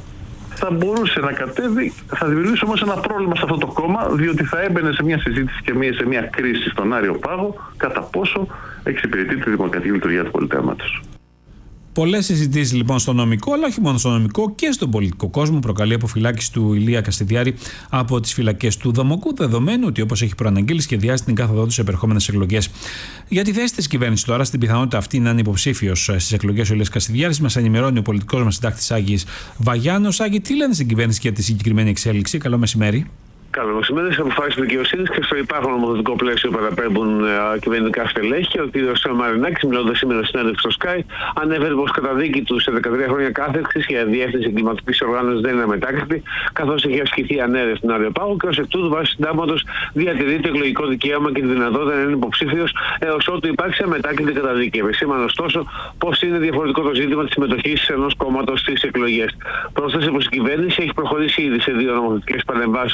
θα μπορούσε να κατέβει, θα δημιουργήσει όμως ένα πρόβλημα σε αυτό το κόμμα, διότι θα έμπαινε σε μια συζήτηση και μια, σε μια κρίση στον Άριο Πάγο κατά πόσο εξυπηρετεί τη δημοκρατική λειτουργία του πολιτεύματος. Πολλές συζητήσεις λοιπόν στο νομικό, αλλά όχι μόνο στο νομικό και στον πολιτικό κόσμο, προκαλεί αποφυλάκηση του Ηλία Κασιδιάρη από τις φυλακές του Δομοκού, δεδομένου ότι, όπως έχει προαναγγείλει, σχεδιάζει την κάθοδό του σε επερχόμενες εκλογές. Για τη θέση της κυβέρνησης τώρα, στην πιθανότητα αυτή να είναι υποψήφιος στις εκλογές ο Ηλίας Κασιδιάρης, μας ενημερώνει ο πολιτικός μας συντάκτης Άγγις Βαγιάνος. Άγγι, τι λένε στην κυβέρνηση για τη συγκεκριμένη εξέλιξη? Καλό μεσημέρι. Καλό μεσημέρι. Στις αποφάσεις της δικαιοσύνης και στο υπάρχον νομοθετικό πλαίσιο παραπέμπουν uh, κυβερνητικά στελέχη. Ο κ. Μαρινάκης, μιλώντας σήμερα στην συνέντευξη στο Sky, ανέφερε πως καταδίκη του σε δεκατρία χρόνια κάθεξης για διεύθυνση εγκληματικής οργάνωσης δεν είναι αμετάκλητη, καθώς έχει ασκηθεί ανέρευ στην Άριο Πάγο και ως εκ τούτου βάσει συντάγματος διατηρεί το εκλογικό δικαίωμα και τη δυνατότητα να είναι υποψήφιος έως ότου υπάρξει αμετάκλητη καταδίκη. Επισήμανε ωστόσο πως είναι διαφορετικό το ζήτημα της συμμετοχής ενός κόμματος στις εκλογές. Πρόσθεσε πως η κυβέρνηση έχει προχωρήσει ήδη σε δύο νομοθετικές παρεμβάσεις ώστε να κλείσει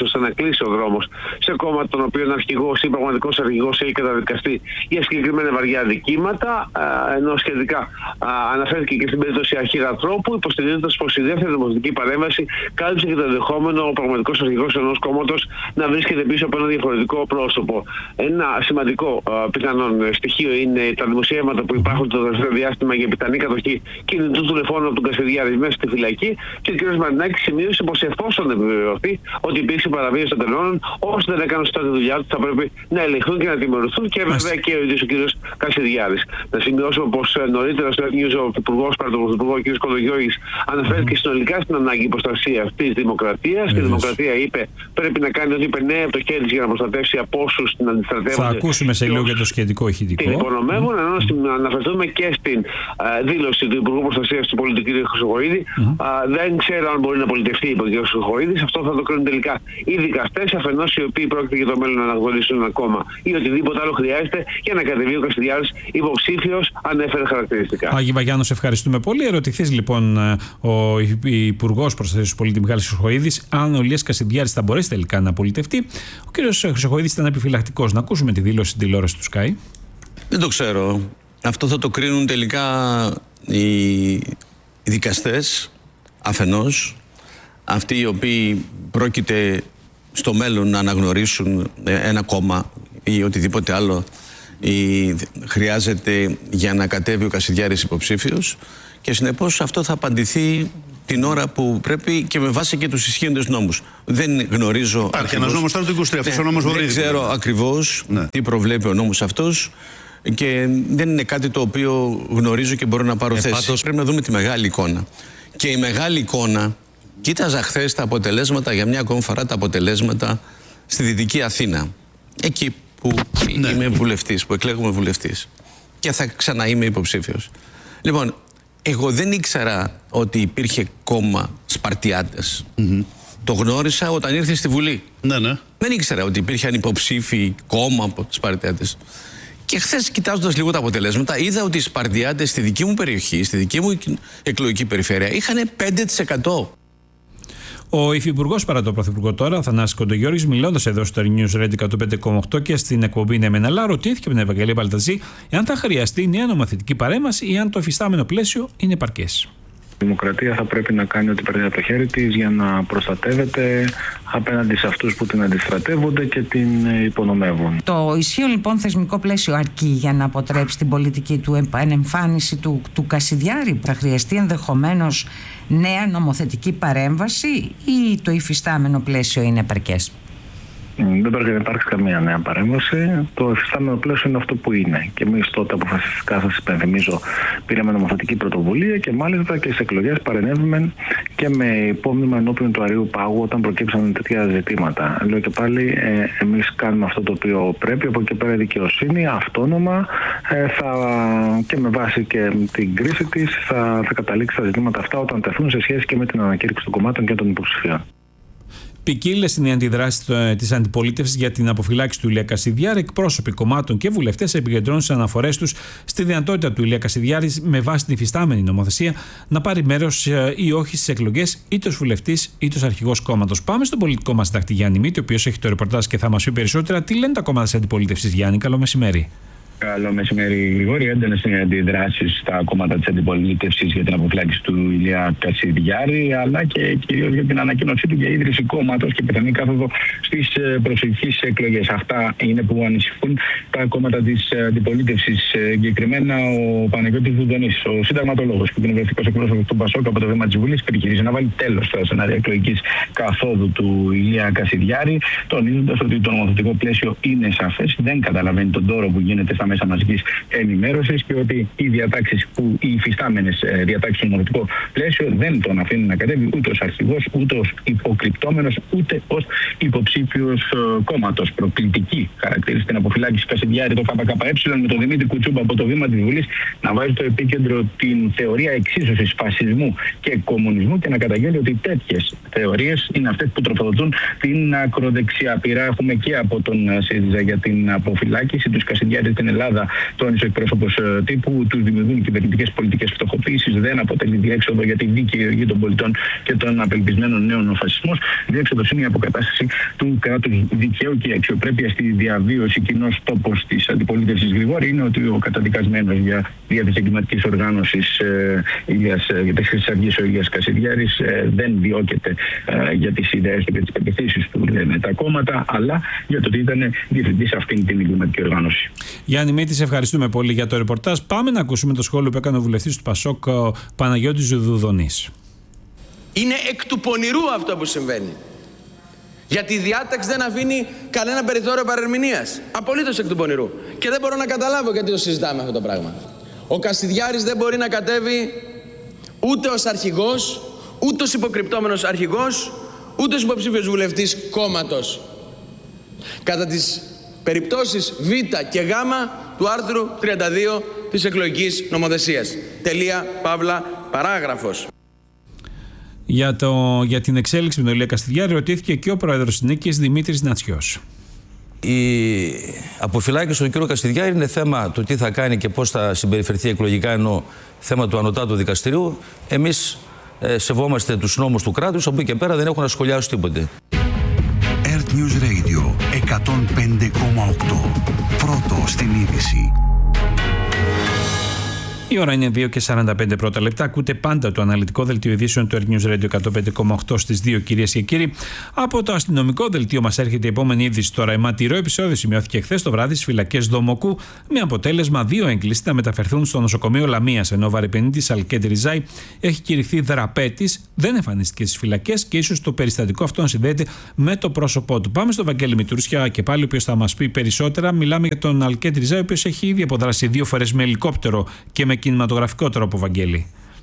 κλείσει ο δρόμος σε κόμμα τον οποίο αρχηγός ή πραγματικός αρχηγός έχει καταδικαστεί για συγκεκριμένα βαριά αδικήματα, ενώ σχετικά αναφέρθηκε και στην περίπτωση Αρχηγατρόπου, υποστηρίζοντας πως η δεύτερη νομοθετική παρέμβαση κάλυψε και το ενδεχόμενο ο πραγματικός αρχηγός ενός κόμματος να βρίσκεται πίσω από ένα διαφορετικό πρόσωπο. Ένα σημαντικό πιθανόν στοιχείο είναι τα δημοσιεύματα που υπάρχουν το τελευταίο διάστημα για πιθανή κατοχή κινητού τηλεφώνου από τον Κασιδιάρη μέσα στη φυλακή, και ο κ. Μαρινάκης σημείωσε πως εφόσον επιβεβαιωθεί ότι υπήρξε παραβίαση των κανόνων, όσοι δεν έκαναν σωστά τη δουλειά του θα πρέπει να ελεγχθούν και να τιμωρηθούν, και βέβαια και ο ίδιος ο κ. Κασιδιάρης. Να σημειώσουμε πως νωρίτερα στο News ο Υπουργός Πρωθυπουργό κ. Κοντογιώργης αναφέρθηκε συνολικά στην ανάγκη προστασίας της δημοκρατίας. Και η δημοκρατία, είπε, πρέπει να κάνει ό,τι περνάει από το χέρι της για να προστατεύσει από όσους την αντιστρατεύονται. Θα ακούσουμε σε λίγο για το σχετικό ηχητικό. Την υπονομεύουν, mm. ενώ να αναφερθούμε και στην α, δήλωση του Υπουργού Προστασίας του Πολίτη κ. Χρυσοχοΐδη. Mm. Α, δεν ξέρω αν μπορεί να πολιτευτεί, είπε ο κ. Χρυσοχοΐδης. Αυτό θα το κρίνουν τελικά οι δικαστές, αφενός οι οποίοι πρόκειται για το μέλλον να αναγνωρίσουν ένα κόμμα ή οτιδήποτε άλλο χρειάζεται για να κατεβεί ο Κασιδιάρης υποψήφιος, ανέφερε χαρακτηριστικά. Άγη Βαγιάννος, ευχαριστούμε πολύ. Ερωτηθείς λοιπόν ο Υπουργός Προστασίας του Πολίτη Μιχάλης Χρυσοχοΐδης αν ο Ηλίας Κασιδιάρης θα μπορέσει τελικά να πολιτευτεί. Ο κ. Χρυσοχοΐδης ήταν επιφυλακτικός. Να ακούσουμε τη δήλωση στην τηλεόραση του Sky. Δεν το ξέρω. Αυτό θα το κρίνουν τελικά οι δικαστές αφενός, αυτοί οι οποίοι πρόκειται στο μέλλον να αναγνωρίσουν ένα κόμμα ή οτιδήποτε άλλο ή χρειάζεται για να κατέβει ο Κασιδιάρης υποψήφιος, και συνεπώς αυτό θα απαντηθεί την ώρα που πρέπει και με βάση και τους ισχύοντες νόμους. Δεν γνωρίζω. Υπάρχει ένας νόμος τώρα το είκοσι τρία, αυτός ο νόμος Δεν ξέρω ακριβώς ναι. τι προβλέπει ο νόμος αυτός, και δεν είναι κάτι το οποίο γνωρίζω και μπορώ να πάρω ε, θέση. Πάντως... Πρέπει να δούμε τη μεγάλη εικόνα. Και η μεγάλη εικόνα, κοίταζα χθες τα αποτελέσματα, για μια ακόμη φορά τα αποτελέσματα στη Δυτική Αθήνα. Εκεί που ναι. είμαι βουλευτής, που εκλέγουμε βουλευτής. Και θα ξαναείμαι υποψήφιος. Λοιπόν, εγώ δεν ήξερα ότι υπήρχε κόμμα Σπαρτιάτες. Mm-hmm. Το γνώρισα όταν ήρθε στη Βουλή. Ναι, ναι. Δεν ήξερα ότι υπήρχαν υποψήφοι κόμμα από τους Σπαρτιάτες. Και χθες, κοιτάζοντας λίγο τα αποτελέσματα, είδα ότι οι Σπαρτιάτες στη δική μου περιοχή, στη δική μου εκλογική περιφέρεια, είχαν πέντε τοις εκατό. Ο Υφυπουργός παρά το Πρωθυπουργό τώρα, Θανάσης Κοντογιώργης, μιλώντας εδώ στο News Radio εκατόν πέντε κόμμα οκτώ και στην εκπομπή Ναι Μεν Αλλά, ρωτήθηκε από την Ευαγγελία Παλταζή εάν θα χρειαστεί νέα νομοθετική παρέμβαση ή αν το εφιστάμενο πλαίσιο είναι επαρκές. Η δημοκρατία θα πρέπει να κάνει ό,τι περνάει από το χέρι της για να προστατεύεται απέναντι σε αυτούς που την αντιστρατεύονται και την υπονομεύουν. Το ισχύον λοιπόν θεσμικό πλαίσιο αρκεί για να αποτρέψει την πολιτική του επανεμφάνιση του, του Κασιδιάρη. Θα χρειαστεί ενδεχομένως νέα νομοθετική παρέμβαση ή το υφιστάμενο πλαίσιο είναι επαρκές? Δεν πρέπει να υπάρξει καμία νέα παρέμβαση. Το εφιστάμενο πλαίσιο είναι αυτό που είναι. Και εμείς τότε αποφασιστικά, σας υπενθυμίζω, πήραμε νομοθετική πρωτοβουλία και μάλιστα και στις εκλογές παρενέβημε και με υπόμνημα ενώπιον του Αρείου Πάγου όταν προκύψαν τέτοια ζητήματα. Λέω και πάλι, ε, εμείς κάνουμε αυτό το οποίο πρέπει. Από εκεί πέρα η δικαιοσύνη αυτόνομα ε, θα, και με βάση και την κρίση της θα, θα καταλήξει στα ζητήματα αυτά όταν τεθούν σε σχέση και με την ανακήρυξη των κομμάτων και των υποψηφίων. Ποικίλες είναι οι αντιδράσεις της αντιπολίτευσης για την αποφυλάξη του Ηλία Κασιδιάρη. Εκπρόσωποι κομμάτων και βουλευτές επικεντρώνουν στις αναφορές τους στη δυνατότητα του Ηλία Κασιδιάρη με βάση την υφιστάμενη νομοθεσία να πάρει μέρος ή όχι στις εκλογές, είτε ως βουλευτής είτε ως αρχηγός κόμματος. Πάμε στον πολιτικό μας συντάκτη Γιάννη Μήτη, ο οποίος έχει το ρεπορτάζ και θα μας πει περισσότερα. Τι λένε τα κόμματα της αντιπολίτευσης, Γιάννη? Καλό μεσημέρι. Καλό μεσημέρι, Γρηγόρη. Έντονες είναι οι αντιδράσεις στα κόμματα της αντιπολίτευσης για την αποφυλάκηση του Ηλία Κασιδιάρη, αλλά και κυρίως για την ανακοίνωσή του για ίδρυση κόμματος και πιθανή κάθοδο στις προσεχείς εκλογές. Αυτά είναι που ανησυχούν τα κόμματα της αντιπολίτευσης. Συγκεκριμένα ο Παναγιώτης Δουδονής, ο συνταγματολόγος και κοινοβουλευτικός εκπρόσωπος του Πασόκ από το βήμα της Βουλής, επιχειρήζει να βάλει τέλος στα σενάρια εκλογικής καθόδου του Ηλία Κασιδιάρη, τονίζοντας ότι το νομοθετικό πλαίσιο είναι σαφές, δεν καταλαβαίνει τον τόρο που γίνεται στα μέσα μαζικής ενημέρωσης και ότι οι διατάξεις που οι υφιστάμενες διατάξεις στο νομοθετικό πλαίσιο δεν τον αφήνουν να κατέβει ούτε ως αρχηγός, ούτε ως υποκρυπτόμενος, ούτε ως υποψήφιος κόμματος. Προκλητική χαρακτήρισε την αποφυλάκηση Κασιδιάρη το ΚΚΕ με τον Δημήτρη Κουτσούμπα από το βήμα της Βουλής να βάζει στο επίκεντρο την θεωρία εξίσωσης φασισμού και κομμουνισμού και να καταγγέλει ότι τέτοιες θεωρίες είναι αυτές που τροφοδοτούν την ακροδεξιά πειρά. Έχουμε και από τον ΣΥΡΙΖΑ για την αποφυλάκηση του Κασιδιάρη στην Ελλάδα, τόνισε ο εκπρόσωπος τύπου, τους δημιουργούν κυβερνητικές πολιτικές φτωχοποίησης, δεν αποτελεί διέξοδο για τη δίκαιη οργή των πολιτών και των απελπισμένων νέων ο φασισμός. Διέξοδος είναι η αποκατάσταση του κράτους δικαίου και η αξιοπρέπεια στη διαβίωση. Κοινός τόπος της αντιπολίτευσης, Γρηγόρη, είναι ότι ο καταδικασμένος για δια της εγκληματικής οργάνωσης ε, Ηλίας, για τις Χρυσής Αυγής ο Ηλίας Κασιδιάρης ε, δεν διώκεται ε, για τις ιδέες και τις πεποιθήσεις του, λένε τα κόμματα, αλλά για το ότι ήταν διευθυντής αυτήν την εγκληματική οργάνωση. Γιάννη Μήτη, σε ευχαριστούμε πολύ για το ρεπορτάζ. Πάμε να ακούσουμε το σχόλιο που έκανε ο βουλευτής του Πασόκ, ο Παναγιώτης Ζουδουδονής. Είναι εκ του πονηρού αυτό που συμβαίνει. Γιατί η διάταξη δεν αφήνει κανένα περιθώριο παρερμηνίας. Απολύτως εκ του πονηρού. Και δεν μπορώ να καταλάβω γιατί το συζητάμε αυτό το πράγμα. Ο Κασιδιάρης δεν μπορεί να κατέβει ούτε ως αρχηγός, ούτε ως υποκρυπτόμενος αρχηγός, ούτε ως υποψήφιος βουλευτής κόμματος. Κατά τις περιπτώσεις Β και Γ του άρθρου τριάντα δύο της εκλογικής νομοθεσίας. Τελεία, παύλα, παράγραφος. Για, το, για την εξέλιξη με τον Ηλία Κασιδιάρη ρωτήθηκε και ο πρόεδρος της Νίκης, Δημήτρης Νατσιός. Η αποφυλάκηση του κ. Κασιδιάρη είναι θέμα του τι θα κάνει και πώς θα συμπεριφερθεί εκλογικά, ενώ θέμα του Ανωτάτου Δικαστηρίου. Εμείς ε, σεβόμαστε τους νόμους του κράτους, από εκεί και πέρα δεν έχουν να σχολιάσουν τίποτε. Earth News Radio εκατόν πέντε κόμμα οκτώ. Πρώτο στην είδηση. Η ώρα είναι δύο και σαράντα πέντε πρώτα λεπτά. Ακούτε πάντα το αναλυτικό δελτίο ειδήσεων του Earth News Radio εκατόν πέντε κόμμα οκτώ στις δύο, κυρίες και κύριοι. Από το αστυνομικό δελτίο μας έρχεται η επόμενη είδηση τώρα. Αιματηρό επεισόδιο σημειώθηκε χθες το βράδυ στις φυλακές Δομοκού, με αποτέλεσμα δύο έγκλειστοι να μεταφερθούν στο νοσοκομείο Λαμίας, ενώ ο βαρυπενίτης Αλκέτ Ριζάη έχει κηρυχθεί δραπέτης, δεν εμφανίστηκε στις φυλακές και ίσως το περιστατικό αυτό συνδέεται με το πρόσωπό του. Πάμε στον Βαγγέλη Μητουρούσια και πάλι, ο οποίος θα μας πει περισσότερα. Μιλάμε για τον Αλκέτ Ριζάη, ο οποίος έχει ήδη αποδράσει δύο φορές με ελικόπτερο και με κινηματογραφικό τρόπο, Βαγγέλη.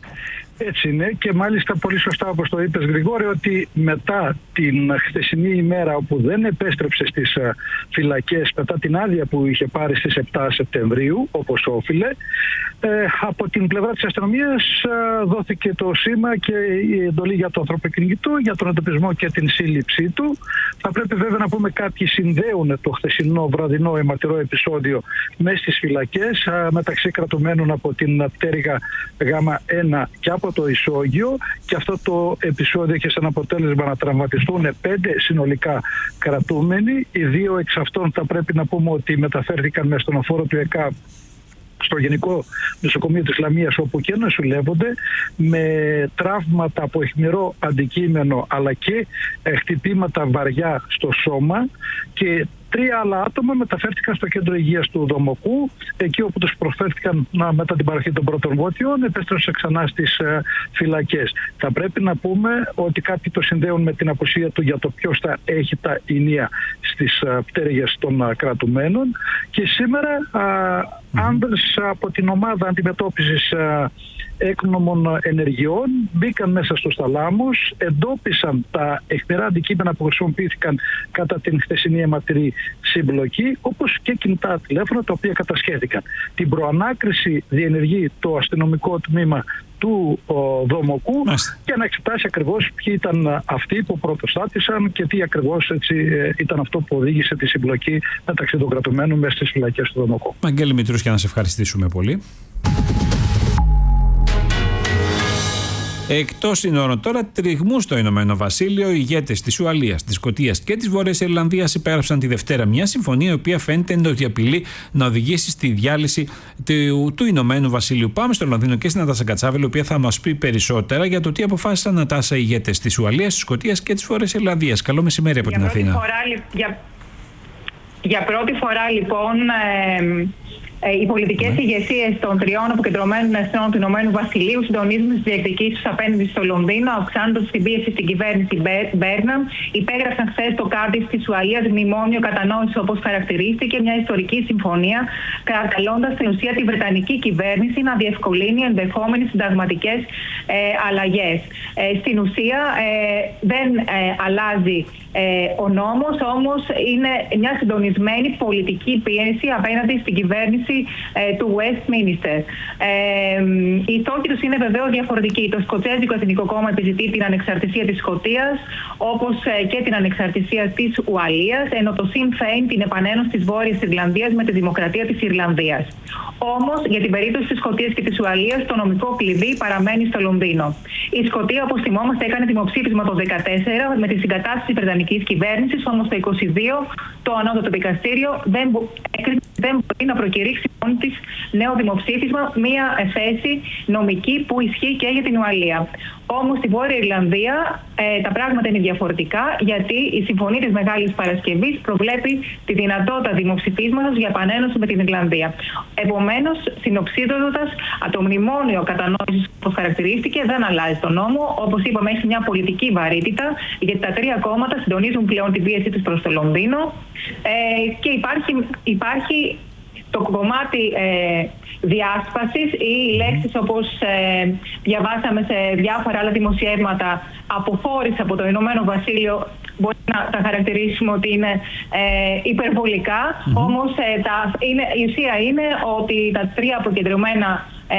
Έτσι είναι, και μάλιστα πολύ σωστά όπως το είπες, Γρηγόρη, ότι μετά την χθεσινή ημέρα όπου δεν επέστρεψε στις φυλακές, μετά την άδεια που είχε πάρει στις επτά Σεπτεμβρίου όπως όφιλε, ε, από την πλευρά της αστυνομίας ε, δόθηκε το σήμα και η εντολή για το ανθρωποκυνηγητό, για τον εντοπισμό και την σύλληψή του. Θα πρέπει βέβαια να πούμε, κάποιοι συνδέουν το χθεσινό βραδινό αιματηρό επεισόδιο μέσα στις φυλακές, ε, μεταξύ κρατουμένων από την πτέρυγα Γ ένα και από το Ισόγειο, και αυτό το επεισόδιο είχε σαν αποτέλεσμα να τραυματιστούν πέντε συνολικά κρατούμενοι. Οι δύο εξ αυτών θα πρέπει να πούμε ότι μεταφέρθηκαν με στενοφόρο του ΕΚΑ στο Γενικό Νοσοκομείο της Λαμίας, όπου και νοσηλεύονται με τραύματα από αιχμηρό αντικείμενο αλλά και χτυπήματα βαριά στο σώμα, και τρία άλλα άτομα μεταφέρθηκαν στο κέντρο υγείας του Δομοκού, εκεί όπου τους προσφέρθηκαν να, μετά την παροχή των πρώτων βότιων, επέστρεψαν ξανά στις ε, φυλακές. Θα πρέπει να πούμε ότι κάποιοι το συνδέουν με την απουσία του για το ποιος θα έχει τα ηνία στις ε, πτέρυγες των ε, κρατουμένων, και σήμερα ε, άντρες από την ομάδα αντιμετώπισης ε, έκνομων ενεργειών μπήκαν μέσα στους θαλάμους, εντόπισαν τα αιχμηρά αντικείμενα που χρησιμοποιήθηκαν κατά την χθεσινή αιματηρή συμπλοκή, όπως και κινητά τηλέφωνα τα οποία κατασχέθηκαν. Την προανάκριση διενεργεί το αστυνομικό τμήμα του ο, Δομοκού, Μάλιστα. για να εξετάσει ακριβώς ποιοι ήταν αυτοί που πρωτοστάτησαν και τι ακριβώς έτσι, ε, ήταν αυτό που οδήγησε τη συμπλοκή μεταξύ των κρατουμένων μέσα στις φυλακές του Δομοκού. Βαγγέλη Μητρούσια, να σε ευχαριστήσουμε πολύ. Εκτός συνόρων τώρα, τριγμού στο Ηνωμένο Βασίλειο, οι ηγέτες της Ουαλίας, της Σκωτίας και της Βόρειας Ιρλανδίας υπέγραψαν τη Δευτέρα μια συμφωνία η οποία φαίνεται ότι απειλεί να οδηγήσει στη διάλυση του, του Ηνωμένου Βασιλείου. Πάμε στο Λονδίνο και στην Νατάσα Κατσάβελη, η οποία θα μας πει περισσότερα για το τι αποφάσισαν, Νατάσα, οι ηγέτες της Ουαλίας, της Σκωτίας και της Βόρειας Ιρλανδίας. Καλό μεσημέρι από για την Αθήνα. Φορά, για, για πρώτη φορά λοιπόν. Ε, Οι πολιτικές ναι. ηγεσίες των τριών αποκεντρωμένων εθνών του Ηνωμένου Βασιλείου συντονίζουν τις διεκδικήσεις τους απέναντι στο Λονδίνο, αυξάνοντας την πίεση στην κυβέρνηση Μπέρναμ. Υπέγραψαν χθες το Κάρντιφ της Ουαλίας μνημόνιο κατανόησης, όπως χαρακτηρίστηκε, μια ιστορική συμφωνία, καλώντας στην ουσία τη Βρετανική κυβέρνηση να διευκολύνει ενδεχόμενες συνταγματικές ε, αλλαγές. Ε, στην ουσία ε, δεν ε, αλλάζει ε, ο νόμος, όμως είναι μια συντονισμένη πολιτική πίεση απέναντι στην κυβέρνηση Βάση ε, του Westminster. Ε, οι στόχοι τους είναι βεβαίως διαφορετικοί. Το Σκοτσέζικο Εθνικό Κόμμα επιζητεί την ανεξαρτησία της Σκωτίας, όπως ε, και την ανεξαρτησία της Ουαλίας, ενώ το Sinn Féin την επανένωση της Βόρειας Ιρλανδίας με τη Δημοκρατία της Ιρλανδίας. Όμως, για την περίπτωση της Σκωτίας και της Ουαλίας, το νομικό κλειδί παραμένει στο Λονδίνο. Η Σκωτία, όπως θυμόμαστε, έκανε δημοψήφισμα το δύο χιλιάδες δεκατέσσερα με τη συγκατάσταση της Βρετανικής κυβέρνησης, όμως το είκοσι δύο το Ανώτατο Δικαστήριο δεν, μπο... δεν μπορεί να προκηρύξει μόνη της νέο δημοψήφισμα, μία θέση νομική που ισχύει και για την Ουαλία. Όμως στη Βόρεια Ιρλανδία ε, τα πράγματα είναι διαφορετικά, γιατί η Συμφωνία της Μεγάλης Παρασκευής προβλέπει τη δυνατότητα δημοψηφίσματος για επανένωση με την Ιρλανδία. Επομένως, συνοψίζοντας, το μνημόνιο κατανόησης, όπως χαρακτηρίστηκε, δεν αλλάζει τον νόμο. Όπως είπαμε, έχει μια πολιτική βαρύτητα, γιατί τα τρία κόμματα συντονίζουν πλέον την πίεση τους προς το Λονδίνο ε, και υπάρχει, υπάρχει το κομμάτι ε, διάσπασης ή λέξεις όπως ε, διαβάσαμε σε διάφορα άλλα δημοσιεύματα, αποχώρηση από το Ηνωμένο Βασίλειο, μπορεί να τα χαρακτηρίσουμε ότι είναι ε, υπερβολικά, mm-hmm. όμως ε, τα, είναι, η ουσία είναι ότι τα τρία αποκεντρωμένα ε,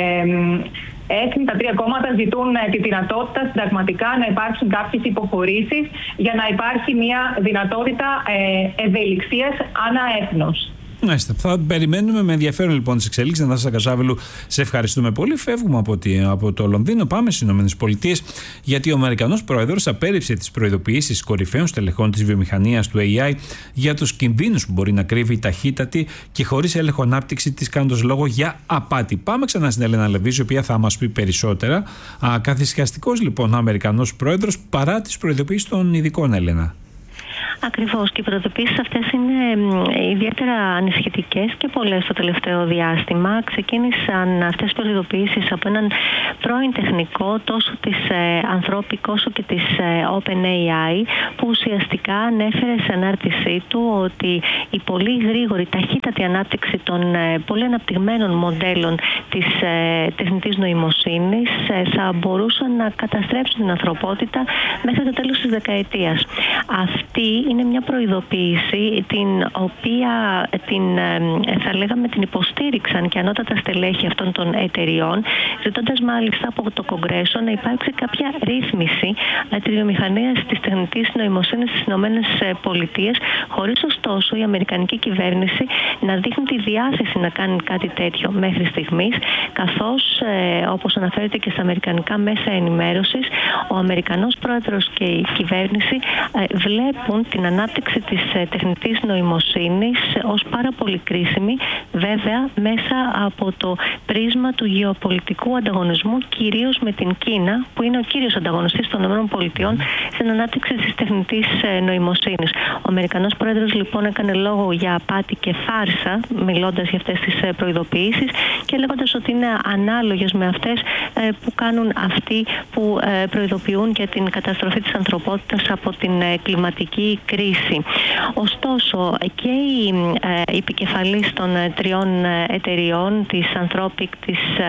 έθνη, τα τρία κόμματα ζητούν ε, τη δυνατότητα συνταγματικά να υπάρξουν κάποιες υποχωρήσεις για να υπάρχει μια δυνατότητα ε, ευελιξίας ανά έθνος. Μάλιστα. Θα περιμένουμε με ενδιαφέρον λοιπόν τις εξελίξεις. Νατάσα Καζάβελου, σε ευχαριστούμε πολύ. Φεύγουμε από, τη, από το Λονδίνο, πάμε στις ΗΠΑ, γιατί ο Αμερικανός πρόεδρος απέρριψε τις προειδοποιήσεις κορυφαίων στελεχών της βιομηχανίας του έι άι για τους κινδύνους που μπορεί να κρύβει η ταχύτατη και χωρίς έλεγχο ανάπτυξη της, κάνοντας λόγο για απάτη. Πάμε ξανά στην Έλενα Λεβίζη, η οποία θα μας πει περισσότερα. Καθησυχαστικός λοιπόν ο Αμερικανός πρόεδρος παρά τις προειδοποιήσεις των ειδικών, Έλενα. Ακριβώς, και οι προειδοποιήσεις αυτές είναι ιδιαίτερα ανησυχητικές και πολλές στο τελευταίο διάστημα. Ξεκίνησαν αυτές οι προειδοποιήσεις από έναν πρώην τεχνικό τόσο της Anthropic όσο και της OpenAI, που ουσιαστικά ανέφερε σε ανάρτησή του ότι η πολύ γρήγορη, ταχύτατη ανάπτυξη των πολύ αναπτυγμένων μοντέλων της τεχνητής νοημοσύνης θα μπορούσαν να καταστρέψουν την ανθρωπότητα μέχρι το τέλος της δεκαετίας. Αυτή είναι μια προειδοποίηση την οποία την, θα λέγαμε, την υποστήριξαν και ανώτατα στελέχη αυτών των εταιριών, ζητώντας μάλιστα από το Κογκρέσο να υπάρξει κάποια ρύθμιση της βιομηχανίας της τεχνητής νοημοσύνης στις ΗΠΑ, χωρίς ωστόσο η αμερικανική κυβέρνηση να δείχνει τη διάθεση να κάνει κάτι τέτοιο μέχρι στιγμής, καθώς ε, όπως αναφέρεται και στα αμερικανικά μέσα ενημέρωσης, ο Αμερικανός πρόεδρος και η κυβέρνηση ε, βλέπουν την ανάπτυξη της ε, τεχνητής νοημοσύνης ως πάρα πολύ κρίσιμη, βέβαια μέσα από το πρίσμα του γεωπολιτικού ανταγωνισμού, κυρίως με την Κίνα, που είναι ο κύριος ανταγωνιστής των ΗΠΑ στην ανάπτυξη της τεχνητής ε, νοημοσύνης. Ο Αμερικανός πρόεδρος λοιπόν έκανε λόγο για απάτη και φάρσα, μιλώντας για αυτές τις ε, προειδοποιήσεις και λέγοντας ότι είναι ανάλογες με αυτές ε, που κάνουν αυτοί που ε, προειδοποιούν για την καταστροφή της ανθρωπότητας από την ε, κλιματική κρίση. Ωστόσο, και οι ε, επικεφαλής των ε, τριών ε, εταιριών, της Anthropic, της ε,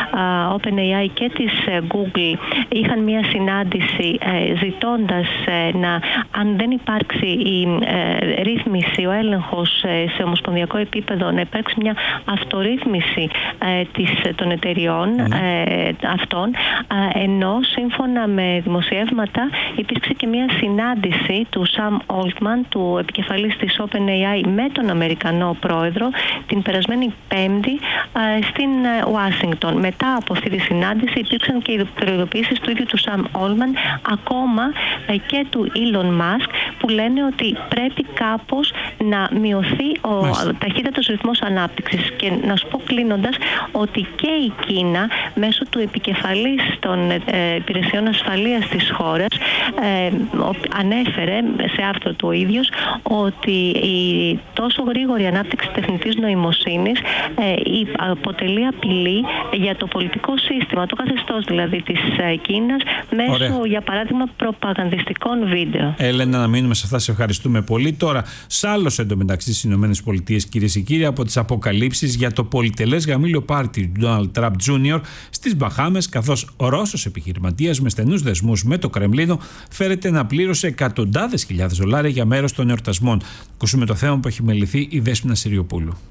OpenAI και της ε, Google, είχαν μια συνάντηση ε, ζητώντας ε, να, αν δεν υπάρξει η ε, ρύθμιση, ο έλεγχος ε, σε ομοσπονδιακό επίπεδο, να υπάρξει μια αυτορύθμιση ε, της, των εταιριών ε, αυτών, ε, ενώ σύμφωνα με δημοσιεύματα υπήρξε και μια συνάντηση του Sam Altman, του επικεφαλής της OpenAI, με τον Αμερικανό πρόεδρο την περασμένη Πέμπτη ε, στην Ουάσιγκτον. Μετά από αυτή τη συνάντηση υπήρξαν και οι προειδοποιήσεις του ίδιου του Sam Altman, ακόμα ε, και του Elon Musk, που λένε ότι πρέπει κάπως να μειωθεί ο ταχύτατος ρυθμός ανάπτυξης. Και να σου πω κλείνοντας ότι και η Κίνα, μέσω του επικεφαλής των ε, υπηρεσιών ασφαλείας της χώρας, ε, ανέφερε σε άρθρο του ο ίδιος ότι η τόσο γρήγορη ανάπτυξη τεχνητής νοημοσύνης ε, αποτελεί απειλή για το πολιτικό σύστημα, το καθεστώς δηλαδή της ε, Κίνας, μέσω, Ωραία. για παράδειγμα, προπαγανδιστικών βίντεο. Έλενα, να μείνουμε σε αυτά, σε ευχαριστούμε πολύ. Τώρα, σάλωσε εντωμεταξύ στις ΗΠΑ, κυρίες και κύριοι, από τις αποκαλύψεις για το πολυτελές γαμήλιο πάρτι του Donald Trump τζούνιορ στις Μπαχάμες, καθώς ο Ρώσος επιχειρηματίας με στενούς δεσμούς με το Κρεμλίνο φέρεται να πλήρωσε εκατοντάδες χιλιάδες δολάρια για μέρος των εορτασμών. Ακούσουμε το θέμα που έχει μεληθεί η Δέσποινα Συριοπούλου.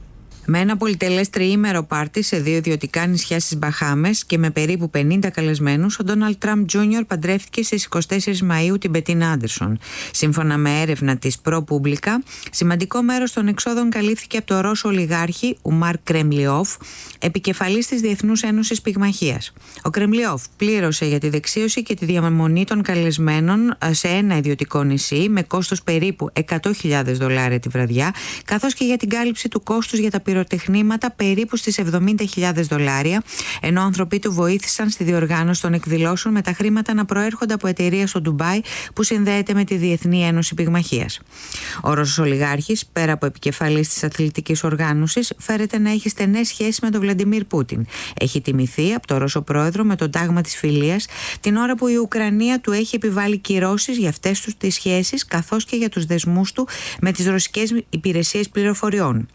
Με ένα πολυτελές τριήμερο πάρτι σε δύο ιδιωτικά νησιά στις Μπαχάμες και με περίπου πενήντα καλεσμένους, ο Ντόναλντ Τραμπ Τζούνιορ παντρεύτηκε στις είκοσι τέσσερις Μαΐου την Μπετίνα Άντερσον. Σύμφωνα με έρευνα της ProPublica, σημαντικό μέρος των εξόδων καλύφθηκε από το Ρώσο ολιγάρχη Ουμάρ Κρεμλιόφ, επικεφαλής της Διεθνούς Ένωσης Πυγμαχίας. Ο Κρεμλιόφ πλήρωσε για τη δεξίωση και τη διαμονή των καλεσμένων σε ένα ιδιωτικό νησί με κόστος περίπου εκατό χιλιάδες δολάρια τη βραδιά, καθώς και για την κάλυψη του κόστους για τα πυροτεχνήματα περίπου στις εβδομήντα χιλιάδες δολάρια, ενώ άνθρωποι του βοήθησαν στη διοργάνωση των εκδηλώσεων με τα χρήματα να προέρχονται από εταιρεία στο Ντουμπάι που συνδέεται με τη Διεθνή Ένωση Πυγμαχίας. Ο Ρώσος ολιγάρχης, πέρα από επικεφαλής της αθλητικής οργάνωσης, φέρεται να έχει στενές σχέσεις με τον Βλαντιμίρ Πούτιν. Έχει τιμηθεί από τον Ρώσο πρόεδρο με τον τάγμα της φιλίας, την ώρα που η Ουκρανία του έχει επιβάλει κυρώσεις για αυτές τους τις σχέσεις, καθώς και για τους δεσμούς του με τις ρωσικές υπηρεσίες πληροφοριών.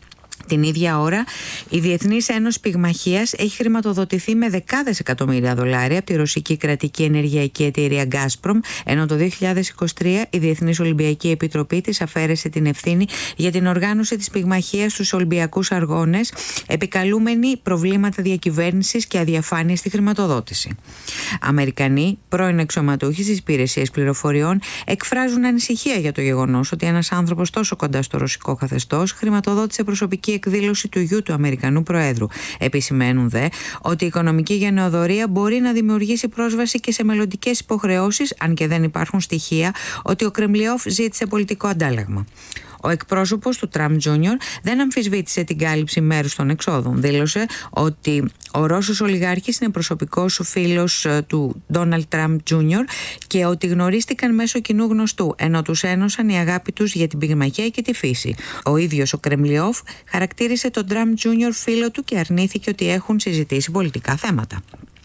Την ίδια ώρα, η Διεθνής Ένωση Πυγμαχίας έχει χρηματοδοτηθεί με δεκάδες εκατομμύρια δολάρια από τη ρωσική κρατική ενεργειακή εταιρεία Gazprom, ενώ το δύο χιλιάδες είκοσι τρία η Διεθνής Ολυμπιακή Επιτροπή της αφαίρεσε την ευθύνη για την οργάνωση της πυγμαχίας στους Ολυμπιακούς Αγώνες, επικαλούμενοι προβλήματα διακυβέρνησης και αδιαφάνεια στη χρηματοδότηση. Αμερικανοί πρώην αξιωματούχοι στις υπηρεσίες πληροφοριών εκφράζουν ανησυχία για το γεγονός ότι ένας άνθρωπος τόσο κοντά στο ρωσικό καθεστώς χρηματοδότησε προσωπική εκδήλωση του γιου του Αμερικανού Προέδρου. Επισημαίνουν δε ότι η οικονομική γενεοδορία μπορεί να δημιουργήσει πρόσβαση και σε μελλοντικές υποχρεώσεις, αν και δεν υπάρχουν στοιχεία ότι ο Κρεμλιόφ ζήτησε πολιτικό αντάλλαγμα. Ο εκπρόσωπος του Τραμπ Τζούνιορ δεν αμφισβήτησε την κάλυψη μέρους των εξόδων. Δήλωσε ότι ο Ρώσος ολιγάρχης είναι προσωπικός φίλος του Ντόναλντ Τραμπ Τζούνιορ και ότι γνωρίστηκαν μέσω κοινού γνωστού, ενώ τους ένωσαν η αγάπη τους για την πυγμαχία και τη φύση. Ο ίδιος ο Κρεμλιόφ χαρακτήρισε τον Τραμπ Τζούνιορ φίλο του και αρνήθηκε ότι έχουν συζητήσει πολιτικά θέματα.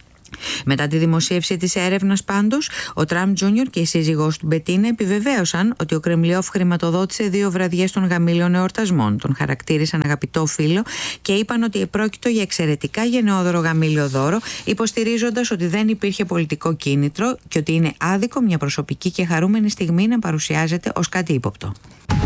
Μετά τη δημοσίευση της έρευνας πάντως, ο Τραμπ Τζούνιορ και η σύζυγός του Μπετίνα επιβεβαίωσαν ότι ο Κρεμλιόφ χρηματοδότησε δύο βραδιές των γαμήλων εορτασμών. Τον χαρακτήρισαν αγαπητό φίλο και είπαν ότι επρόκειτο για εξαιρετικά γενναιόδωρο γαμήλιο δώρο, υποστηρίζοντας ότι δεν υπήρχε πολιτικό κίνητρο και ότι είναι άδικο μια προσωπική και χαρούμενη στιγμή να παρουσιάζεται ως κάτι ύποπτο.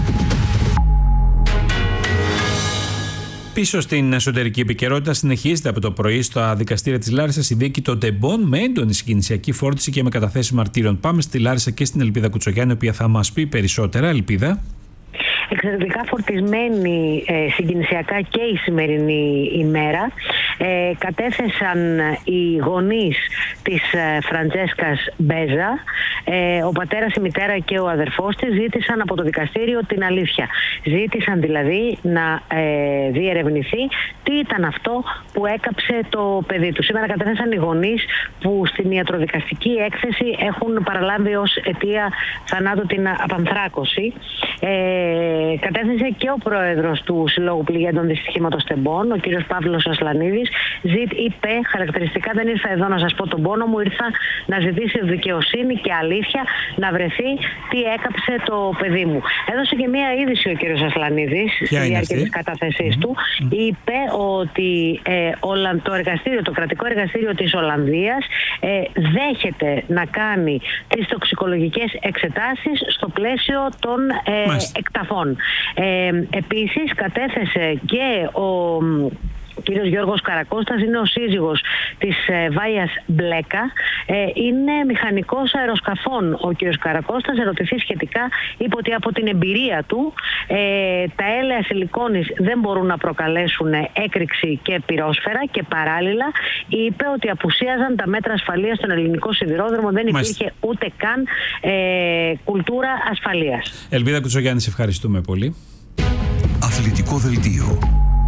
Πίσω στην εσωτερική επικαιρότητα, συνεχίζεται από το πρωί στα δικαστήρια της Λάρισσας η δίκη των τεμπών με έντονη συγκινησιακή φόρτιση και με καταθέσεις μαρτύρων. Πάμε στη Λάρισα και στην Ελπίδα Κουτσογιάννη, η οποία θα μας πει περισσότερα. Ελπίδα. Εξαιρετικά φορτισμένη ε, συγκινησιακά και η σημερινή ημέρα. Ε, κατέθεσαν οι γονείς της ε, Φραντζέσκας Μπέζα, ε, ο πατέρας, η μητέρα και ο αδερφός της ζήτησαν από το δικαστήριο την αλήθεια. Ζήτησαν δηλαδή να ε, διερευνηθεί τι ήταν αυτό που έκαψε το παιδί του. Σήμερα κατέθεσαν οι γονείς που στην ιατροδικαστική έκθεση έχουν παραλάβει ως αιτία θανάτου την απανθράκωση. Ε, κατέθεσε και ο πρόεδρος του Συλλόγου Πληγέντων Δυστυχήματος Τεμπών, ο κύριος Παύλος Ασλανίδης. Ζήτ, είπε χαρακτηριστικά: δεν ήρθα εδώ να σας πω τον πόνο μου, ήρθα να ζητήσει δικαιοσύνη και αλήθεια, να βρεθεί τι έκαψε το παιδί μου. Έδωσε και μία είδηση ο κύριος Ασλανίδης στη διάρκεια της κατάθεσής mm-hmm. του. Είπε ότι ε, το εργαστήριο, το κρατικό εργαστήριο της Ολλανδίας ε, δέχεται να κάνει τις τοξικολογικές εξετάσεις στο πλαίσιο των ε, εκταφών. Ε, επίσης κατέθεσε και ο Ο κύριος Γιώργος Καρακώστας, είναι ο σύζυγος της ε, Βάιας Μπλέκα, ε, είναι μηχανικός αεροσκαφών. Ο κύριος Καρακώστας, ερωτηθεί σχετικά, είπε ότι από την εμπειρία του ε, τα έλαια σιλικόνης δεν μπορούν να προκαλέσουν έκρηξη και πυρόσφαιρα και παράλληλα είπε ότι απουσίαζαν τα μέτρα ασφαλείας στον ελληνικό σιδηρόδρομο, δεν υπήρχε Μάλιστα. ούτε καν ε, κουλτούρα ασφαλείας. Ελπίδα Κουτσογιάννη, σε ευχαριστούμε πολύ. Αθλητικό δελτίο.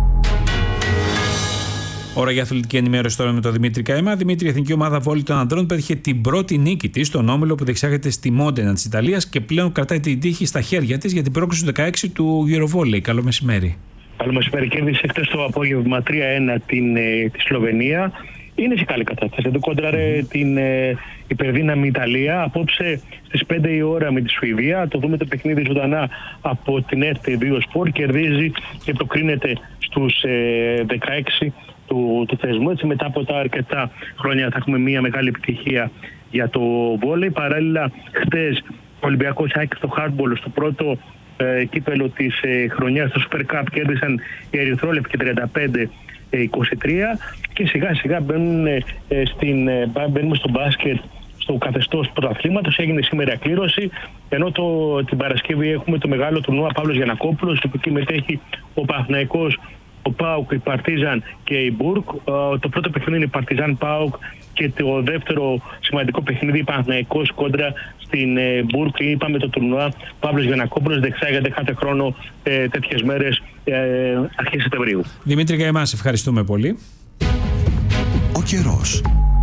Ώρα για αθλητική ενημέρωση τώρα με τον Δημήτρη Καημά. Δημήτρη, η εθνική ομάδα βόλεϊ των ανδρών πέτυχε την πρώτη νίκη της στον όμιλο που διεξάγεται στη Μόντενα της Ιταλίας και πλέον κρατάει την τύχη στα χέρια της για την πρόκριση του δεκαέξι του Eurovolley. Καλό μεσημέρι. Καλό μεσημέρι. Κέρδισε χτες το απόγευμα τρία ένα την, ε, τη Σλοβενία. Είναι σε καλή κατάσταση. Δεν κόντραρε mm. την ε, υπερδύναμη Ιταλία. Απόψε στις πέντε η ώρα με τη Σουηδία. Το δούμε το παιχνίδι ζωντανά από την ΕΡΤ δύο Sport. Κερδίζει και το κρίνεται στους ε, δεκαέξι του, του θεσμού. Έτσι, μετά από τα αρκετά χρόνια θα έχουμε μια μεγάλη επιτυχία για το βόλεϊ. Παράλληλα, χτες ο Ολυμπιακός άκησε το hardball στο πρώτο ε, κύπελο της ε, χρονιάς στο Super Cup κέρδισαν οι ερυθρόλευκοι τριάντα πέντε είκοσι τρία και σιγά σιγά μπαίνουν, ε, στην, ε, μπαίνουμε στο μπάσκετ στο καθεστώς πρωταθλήματος. Έγινε σήμερα κλήρωση, ενώ το, την Παρασκευή έχουμε το μεγάλο τουρνουά Παύλος Γιαννακόπουλος, που εκεί μετέχει ο Παναθηναϊκός, ο ΠΑΟΚ, η Παρτίζαν και η Μπουρκ. Το πρώτο παιχνίδι είναι η Παρτίζαν ΠΑΟΚ και το δεύτερο σημαντικό παιχνίδι Παναθηναϊκός κόντρα στην Μπουρκ. Είπαμε το τουρνουά Παύλος Γιαννακόπουλος διεξάγεται κάθε χρόνο ε, τέτοιες μέρες ε, αρχές Σεπτεμβρίου. Δημήτρη Καημάς, ευχαριστούμε πολύ. Ο καιρός.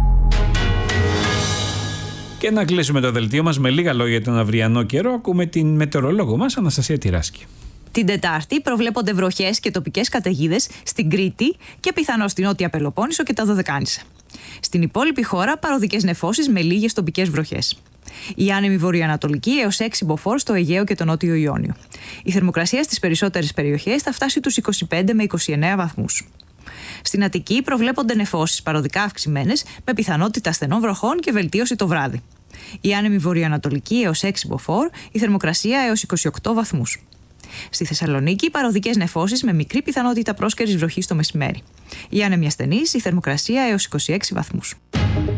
Και να κλείσουμε το δελτίο μας με λίγα λόγια για τον αυριανό καιρό. Ακούμε την μετεωρολόγο μας Αναστασία Τυράσκη. Την Τετάρτη προβλέπονται βροχές και τοπικές καταιγίδες στην Κρήτη και πιθανώς στην Νότια Πελοπόννησο και τα Δωδεκάνησα. Στην υπόλοιπη χώρα παροδικές νεφώσεις με λίγες τοπικές βροχές. Η άνεμη βορειοανατολική έως έξι μποφόρ στο Αιγαίο και το Νότιο Ιόνιο. Η θερμοκρασία στις περισσότερες περιοχές θα φτάσει τους είκοσι πέντε με είκοσι εννέα βαθμούς. Στην Αττική προβλέπονται νεφώσεις παροδικά αυξημένες με πιθανότητα στενών βροχών και βελτίωση το βράδυ. Η άνεμη βορειοανατολική έως έξι μποφόρ, η θερμοκρασία έως είκοσι οκτώ βαθμούς. Στη Θεσσαλονίκη παροδικές νεφώσεις με μικρή πιθανότητα πρόσκαιρης βροχής το μεσημέρι. Η άνεμη ασθενής, η θερμοκρασία έως είκοσι έξι βαθμούς.